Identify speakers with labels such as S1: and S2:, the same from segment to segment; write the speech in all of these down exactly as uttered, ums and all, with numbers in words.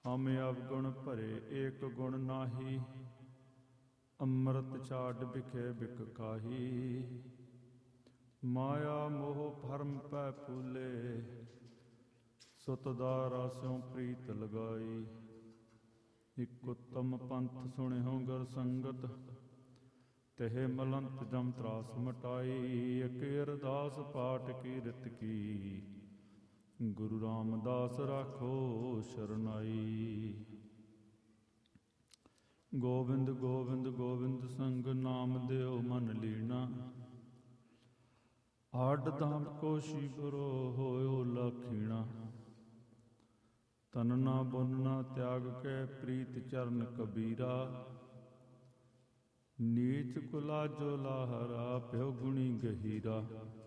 S1: ਹਮ ਅਵਗੁਣ ਭਰੇ ਏਕ ਗੁਣ ਨਾਹੀ, ਅੰਮ੍ਰਿਤ ਛਾਡ ਬਿਖੇ ਬਿਕ ਕਾਹੀ। ਮਾਇਆ ਮੋਹ ਭਰਮ ਪੈ ਫੂਲੇ, ਸੁਤ ਦਾਰਾ ਸਿਉ ਪ੍ਰੀਤ ਲਗਾਈ। ਇਕ ਉਤਮ ਪੰਥ ਸੁਣਿਓ ਗੁਰ ਸੰਗਤ, ਤਹਿ ਮਲੰਤ ਜਮ ਤਰਾਸ ਮਟਾਈ। ਇਕ ਅਰਦਾਸ ਪਾਠ ਕੀਰਤ ਕੀ, ਗੁਰੂ ਰਾਮਦਾਸ ਰਾਖੋ ਸ਼ਰਨਾਈ। ਗੋਬਿੰਦ ਗੋਬਿੰਦ ਗੋਬਿੰਦ ਸੰਗ ਨਾਮ ਦਿਓ ਮਨ ਲੀਣਾ, ਆਡ ਦਾਮ ਕੋਸ਼ੀ ਗੁਰੋ ਹੋਇਓ ਲਖੀਣਾ। ਤਨ ਨਾ ਬੁਨ ਨਾ ਤਿਆਗ ਕੇ ਪ੍ਰੀਤ ਚਰਨ ਕਬੀਰਾ, ਨੀਚ ਕੁਲਾ ਜੋ ਲਾਹਰਾ ਪਿਓ ਗੁਣੀ ਗਹੀਰਾ।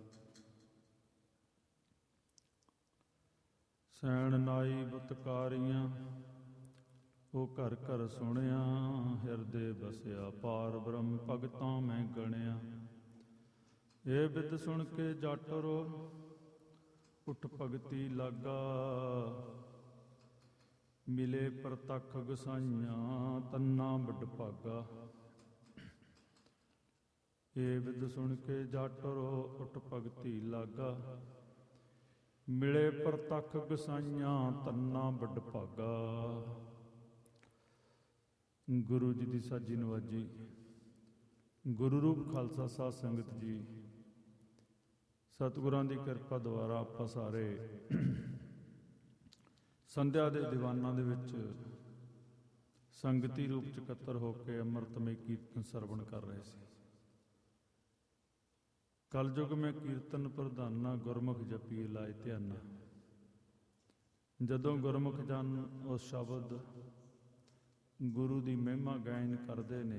S1: ਸੈਣ ਨਾਈ ਬੁਤਕਾਰੀਆਂ ਉਹ ਘਰ ਘਰ ਸੁਣਿਆ, ਹਿਰਦੇ ਬਸਿਆ ਪਾਰ ਬ੍ਰਹਮ ਭਗਤਾਂ ਮੈਂ ਗਣਿਆ। ਇਹ ਬਿਦ ਸੁਣ ਕੇ ਜਾਟਰੋ ਉਠ ਭਗਤੀ ਲਾਗਾ, ਮਿਲੇ ਪ੍ਰਤੱਖ ਗੁਸਾਈਆਂ ਤੰਨਾ ਵੱਡ ਭਾਗਾ। ਇਹ ਬਿਦ ਸੁਣ ਕੇ ਜਾਟਰੋ ਉਠ ਭਗਤੀ ਲਾਗਾ, ਮਿਲੇ ਪ੍ਰਤੱਖ ਗੁਸਾਈਆਂ ਤੰਨਾ ਵੱਡ ਭਾਗਾ। ਗੁਰੂ ਜੀ ਦੀ ਸਾਜੀ ਨਵਾਜੀ। ਗੁਰੂ ਰੂਪ ਖਾਲਸਾ ਸਾਧ ਸੰਗਤ ਜੀ, ਸਤਿਗੁਰਾਂ ਦੀ ਕਿਰਪਾ ਦੁਆਰਾ ਆਪਾਂ ਸਾਰੇ ਸੰਧਿਆ ਦੇ ਦੀਵਾਨਾਂ ਦੇ ਵਿੱਚ ਸੰਗਤੀ ਰੂਪ ਚ ਇਕੱਤਰ ਹੋ ਕੇ ਅੰਮ੍ਰਿਤਮਈ ਕੀਰਤਨ ਸਰਵਣ ਕਰ ਰਹੇ ਸੀ। ਕਲਯੁਗ ਮੈਂ ਕੀਰਤਨ ਪ੍ਰਧਾਨਾ, ਗੁਰਮੁਖ ਜਪੀਏ ਲਾਏ ਧਿਆਨਾ। ਜਦੋਂ ਗੁਰਮੁਖ ਜਨ ਉਸ ਸ਼ਬਦ ਗੁਰੂ ਦੀ ਮਹਿਮਾ ਗਾਇਨ ਕਰਦੇ ਨੇ,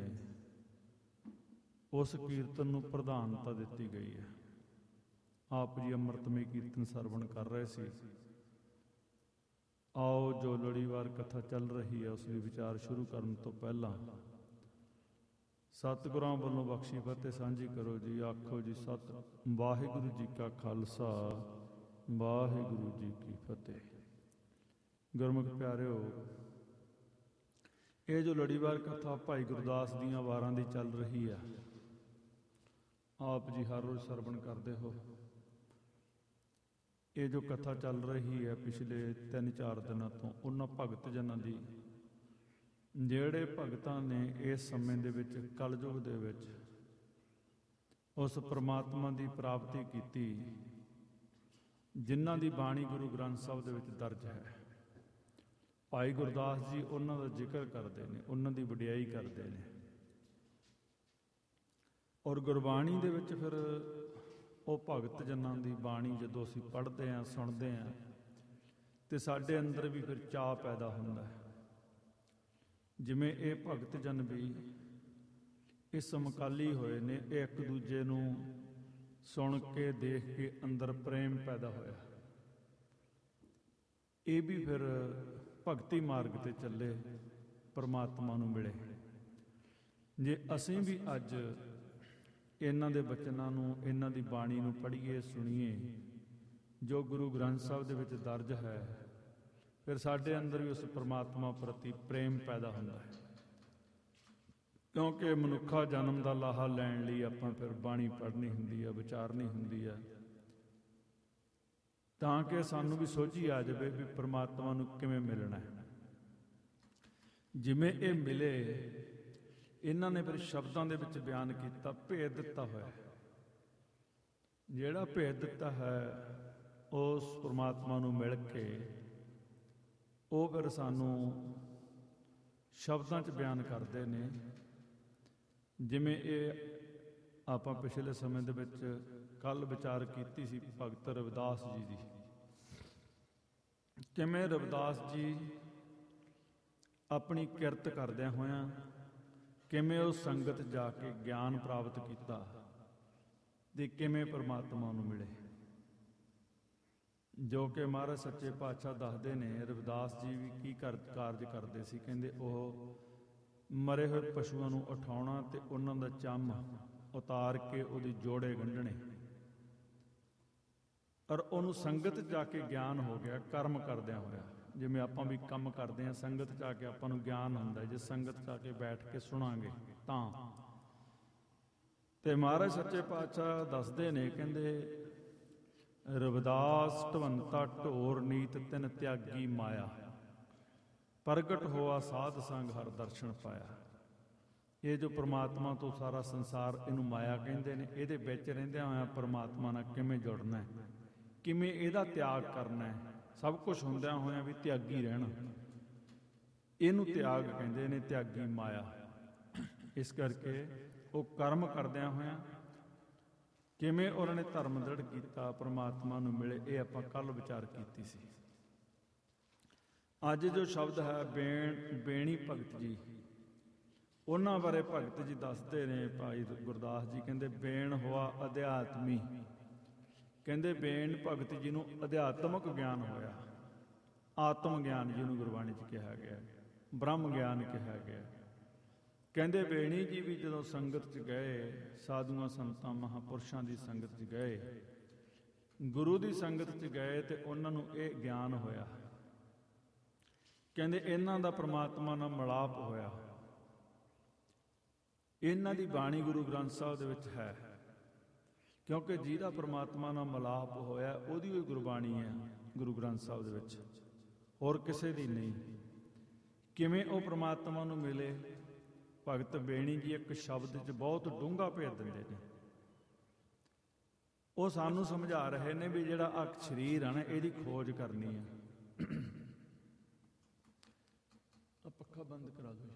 S1: ਉਸ ਕੀਰਤਨ ਨੂੰ ਪ੍ਰਧਾਨਤਾ ਦਿੱਤੀ ਗਈ ਹੈ। ਆਪ ਜੀ ਅੰਮ੍ਰਿਤਮਈ ਕੀਰਤਨ ਸਰਵਣ ਕਰ ਰਹੇ ਸੀ। ਆਓ ਜੋ ਲੜੀਵਾਰ ਕਥਾ ਚੱਲ ਰਹੀ ਹੈ ਉਸ ਦੀ ਵਿਚਾਰ ਸ਼ੁਰੂ ਕਰਨ ਤੋਂ ਪਹਿਲਾਂ ਸਤਿਗੁਰਾਂ ਵੱਲੋਂ ਬਖਸ਼ੀ ਫਤਿਹ ਸਾਂਝੀ ਕਰੋ ਜੀ। ਆਖੋ ਜੀ ਸਤ ਵਾਹਿਗੁਰੂ ਜੀ ਕਾ ਖਾਲਸਾ, ਵਾਹਿਗੁਰੂ ਜੀ ਕੀ ਫਤਿਹ। ਗੁਰਮੁਖ ਪਿਆਰਿਓ, ਇਹ ਜੋ ਲੜੀਵਾਰ ਕਥਾ ਭਾਈ ਗੁਰਦਾਸ ਦੀਆਂ ਵਾਰਾਂ ਦੀ ਚੱਲ ਰਹੀ ਹੈ, ਆਪ ਜੀ ਹਰ ਰੋਜ਼ ਸਰਵਣ ਕਰਦੇ ਹੋ। ਇਹ ਜੋ ਕਥਾ ਚੱਲ ਰਹੀ ਹੈ ਪਿਛਲੇ ਤਿੰਨ ਚਾਰ ਦਿਨਾਂ ਤੋਂ, ਉਹਨਾਂ ਭਗਤ ਜਨਾਂ ਦੀ, ਜਿਹੜੇ ਭਗਤਾਂ ਨੇ ਇਸ ਸਮੇਂ ਦੇ ਵਿੱਚ ਕਲਯੁਗ ਦੇ ਵਿੱਚ ਉਸ ਪ੍ਰਮਾਤਮਾ ਦੀ ਪ੍ਰਾਪਤੀ ਕੀਤੀ, ਜਿਨ੍ਹਾਂ ਦੀ ਬਾਣੀ ਗੁਰੂ ਗ੍ਰੰਥ ਸਾਹਿਬ ਦੇ ਵਿੱਚ ਦਰਜ ਹੈ। ਭਾਈ ਗੁਰਦਾਸ ਜੀ ਉਹਨਾਂ ਦਾ ਜ਼ਿਕਰ ਕਰਦੇ ਨੇ, ਉਹਨਾਂ ਦੀ ਵਡਿਆਈ ਕਰਦੇ ਨੇ। ਔਰ ਗੁਰਬਾਣੀ ਦੇ ਵਿੱਚ ਫਿਰ ਉਹ ਭਗਤ ਜਨਾਂ ਦੀ ਬਾਣੀ ਜਦੋਂ ਅਸੀਂ ਪੜ੍ਹਦੇ ਹਾਂ, ਸੁਣਦੇ ਹਾਂ, ਤੇ ਸਾਡੇ ਅੰਦਰ ਵੀ ਫਿਰ ਚਾਅ ਪੈਦਾ ਹੁੰਦਾ ਹੈ। ਜਿਵੇਂ ਇਹ ਭਗਤ ਜਨ ਵੀ ਇਹ ਸਮਕਾਲੀ ਹੋਏ ਨੇ, ਇਹ ਇੱਕ ਦੂਜੇ ਨੂੰ ਸੁਣ ਕੇ ਦੇਖ ਕੇ ਅੰਦਰ ਪ੍ਰੇਮ ਪੈਦਾ ਹੋਇਆ। ਇਹ ਵੀ ਫਿਰ ਭਗਤੀ ਮਾਰਗ ਤੇ ਚੱਲੇ, ਪਰਮਾਤਮਾ ਨੂੰ ਮਿਲੇ। ਜੇ ਅਸੀਂ ਵੀ ਅੱਜ ਇਹਨਾਂ ਦੇ ਬਚਨਾਂ ਨੂੰ, ਇਹਨਾਂ ਦੀ ਬਾਣੀ ਨੂੰ ਪੜ੍ਹੀਏ, ਸੁਣੀਏ, ਜੋ ਗੁਰੂ ਗ੍ਰੰਥ ਸਾਹਿਬ ਦੇ ਵਿੱਚ ਦਰਜ ਹੈ, ਫਿਰ ਸਾਡੇ ਅੰਦਰ ਵੀ ਉਸ ਪਰਮਾਤਮਾ ਪ੍ਰਤੀ ਪ੍ਰੇਮ ਪੈਦਾ ਹੁੰਦਾ ਹੈ। ਕਿਉਂਕਿ ਮਨੁੱਖਾ ਜਨਮ ਦਾ ਲਾਹਾ ਲੈਣ ਲਈ ਆਪਾਂ ਫਿਰ ਬਾਣੀ ਪੜ੍ਹਨੀ ਹੁੰਦੀ ਹੈ, ਵਿਚਾਰਨੀ ਹੁੰਦੀ ਹੈ, ਤਾਂ ਕਿ ਸਾਨੂੰ ਵੀ ਸੋਝੀ ਆ ਜਾਵੇ ਵੀ ਪਰਮਾਤਮਾ ਨੂੰ ਕਿਵੇਂ ਮਿਲਣਾ ਹੈ। ਜਿਵੇਂ ਇਹ ਮਿਲੇ, ਇਹਨਾਂ ਨੇ ਫਿਰ ਸ਼ਬਦਾਂ ਦੇ ਵਿੱਚ ਬਿਆਨ ਕੀਤਾ, ਭੇਦ ਦਿੱਤਾ ਹੋਇਆ। ਜਿਹੜਾ ਭੇਦ ਦਿੱਤਾ ਹੈ ਉਸ ਪਰਮਾਤਮਾ ਨੂੰ ਮਿਲ ਕੇ ਉਹ ਫਿਰ ਸਾਨੂੰ ਸ਼ਬਦਾਂ 'ਚ ਬਿਆਨ ਕਰਦੇ ਨੇ। ਜਿਵੇਂ ਇਹ ਆਪਾਂ ਪਿਛਲੇ ਸਮੇਂ ਦੇ ਵਿੱਚ ਕੱਲ ਵਿਚਾਰ ਕੀਤੀ ਸੀ ਭਗਤ ਰਵਿਦਾਸ ਜੀ ਦੀ। ਕਿਵੇਂ ਰਵਿਦਾਸ ਜੀ ਆਪਣੀ ਕਿਰਤ ਕਰਦਿਆਂ ਹੋਇਆਂ ਕਿਵੇਂ ਉਹ ਸੰਗਤ ਜਾ ਕੇ ਗਿਆਨ ਪ੍ਰਾਪਤ ਕੀਤਾ ਤੇ ਕਿਵੇਂ ਪਰਮਾਤਮਾ ਨੂੰ ਮਿਲੇ। ਜੋ ਕਿ ਮਹਾਰਾਜ ਸੱਚੇ ਪਾਤਸ਼ਾਹ ਦੱਸਦੇ ਨੇ, ਰਵਿਦਾਸ ਜੀ ਵੀ ਕੀ ਕਰ ਕਾਰਜ ਕਰਦੇ ਸੀ। ਕਹਿੰਦੇ ਉਹ ਮਰੇ ਹੋਏ ਪਸ਼ੂਆਂ ਨੂੰ ਉਠਾਉਣਾ ਤੇ ਉਹਨਾਂ ਦਾ ਚੰਮ ਉਤਾਰ ਕੇ ਉਹਦੀ ਜੋੜੇ ਗੰਢਣੇ। ਔਰ ਉਹਨੂੰ ਸੰਗਤ ਜਾ ਕੇ ਗਿਆਨ ਹੋ ਗਿਆ ਕਰਮ ਕਰਦਿਆਂ ਹੋਇਆ। ਜਿਵੇਂ ਆਪਾਂ ਵੀ ਕੰਮ ਕਰਦੇ ਹਾਂ, ਸੰਗਤ 'ਚ ਆ ਕੇ ਆਪਾਂ ਨੂੰ ਗਿਆਨ ਹੁੰਦਾ, ਜੇ ਸੰਗਤ 'ਚ ਆ ਕੇ ਬੈਠ ਕੇ ਸੁਣਾਂਗੇ ਤਾਂ। ਤੇ ਮਹਾਰਾਜ ਸੱਚੇ ਪਾਤਸ਼ਾਹ ਦੱਸਦੇ ਨੇ, ਕਹਿੰਦੇ ਰਵਿਦਾਸ ਢਵੰਤਾ ਢੋਰ ਨੀਤ ਤਿਨ ਤਿਆਗੀ ਮਾਇਆ, ਪ੍ਰਗਟ ਹੋਆ ਸਾਧ ਸੰਗ ਹਰ ਦਰਸ਼ਨ ਪਾਇਆ। ਇਹ ਜੋ ਪ੍ਰਮਾਤਮਾ ਤੋਂ ਸਾਰਾ ਸੰਸਾਰ, ਇਹਨੂੰ ਮਾਇਆ ਕਹਿੰਦੇ ਨੇ, ਇਹਦੇ ਵਿੱਚ ਰਹਿੰਦਿਆਂ ਹੋਇਆਂ ਪ੍ਰਮਾਤਮਾ ਨਾਲ ਕਿਵੇਂ ਜੁੜਨਾ ਹੈ, ਕਿਵੇਂ ਇਹਦਾ ਤਿਆਗ ਕਰਨਾ ਹੈ, ਸਭ ਕੁਝ ਹੁੰਦਿਆਂ ਹੋਇਆਂ ਵੀ ਤਿਆਗੀ ਰਹਿਣਾ, ਇਹਨੂੰ ਤਿਆਗ ਕਹਿੰਦੇ ਨੇ, ਤਿਆਗੀ ਮਾਇਆ। ਇਸ ਕਰਕੇ ਉਹ ਕਰਮ ਕਰਦਿਆਂ ਹੋਇਆਂ ਕਿਵੇਂ ਉਹਨਾਂ ਨੇ ਧਰਮ ਦ੍ਰਿੜ ਕੀਤਾ, ਪ੍ਰਮਾਤਮਾ ਨੂੰ ਮਿਲੇ, ਇਹ ਆਪਾਂ ਕੱਲ੍ਹ ਵਿਚਾਰ ਕੀਤੀ ਸੀ। ਅੱਜ ਜੋ ਸ਼ਬਦ ਹੈ ਬੇਣ ਬੇਣੀ ਭਗਤ ਜੀ, ਉਹਨਾਂ ਬਾਰੇ ਭਗਤ ਜੀ ਦੱਸਦੇ ਨੇ, ਭਾਈ ਗੁਰਦਾਸ ਜੀ ਕਹਿੰਦੇ ਬੇਣ ਹੋਆ ਅਧਿਆਤਮੀ, ਕਹਿੰਦੇ ਬੇਣ ਭਗਤ ਜੀ ਨੂੰ ਅਧਿਆਤਮਕ ਗਿਆਨ ਹੋਇਆ, ਆਤਮ ਗਿਆਨ ਜਿਹਨੂੰ ਗੁਰਬਾਣੀ 'ਚ ਕਿਹਾ ਗਿਆ, ਬ੍ਰਹਮ ਗਿਆਨ ਕਿਹਾ ਗਿਆ। ਕਹਿੰਦੇ ਬੇਣੀ ਜੀ ਵੀ ਜਦੋਂ ਸੰਗਤ 'ਚ ਗਏ, ਸਾਧੂਆਂ ਸੰਤਾਂ ਮਹਾਂਪੁਰਸ਼ਾਂ ਦੀ ਸੰਗਤ 'ਚ ਗਏ, ਗੁਰੂ ਦੀ ਸੰਗਤ 'ਚ ਗਏ, ਤੇ ਉਹਨਾਂ ਨੂੰ ਇਹ ਗਿਆਨ ਹੋਇਆ। ਕਹਿੰਦੇ ਇਹਨਾਂ ਦਾ ਪ੍ਰਮਾਤਮਾ ਨਾਲ ਮਿਲਾਪ ਹੋਇਆ। ਇਹਨਾਂ ਦੀ ਬਾਣੀ ਗੁਰੂ ਗ੍ਰੰਥ ਸਾਹਿਬ ਦੇ ਵਿੱਚ ਹੈ, ਕਿਉਂਕਿ ਜਿਹਦਾ ਪ੍ਰਮਾਤਮਾ ਨਾਲ ਮਿਲਾਪ ਹੋਇਆ ਉਹਦੀ ਵੀ ਗੁਰਬਾਣੀ ਹੈ ਗੁਰੂ ਗ੍ਰੰਥ ਸਾਹਿਬ ਦੇ ਵਿੱਚ, ਹੋਰ ਕਿਸੇ ਦੀ ਨਹੀਂ। ਕਿਵੇਂ ਉਹ ਪ੍ਰਮਾਤਮਾ ਨੂੰ ਮਿਲੇ? ਭਗਤ ਬੇਣੀ ਜੀ ਇੱਕ ਸ਼ਬਦ 'ਚ ਬਹੁਤ ਡੂੰਘਾ ਭੇਦ ਦਿੰਦੇ ਨੇ। ਉਹ ਸਾਨੂੰ ਸਮਝਾ ਰਹੇ ਨੇ ਵੀ ਜਿਹੜਾ ਆ ਸਰੀਰ ਆ ਨਾ, ਇਹਦੀ ਖੋਜ ਕਰਨੀ ਹੈ। ਆ ਪੱਖਾ ਬੰਦ ਕਰਾ ਦਿਓ।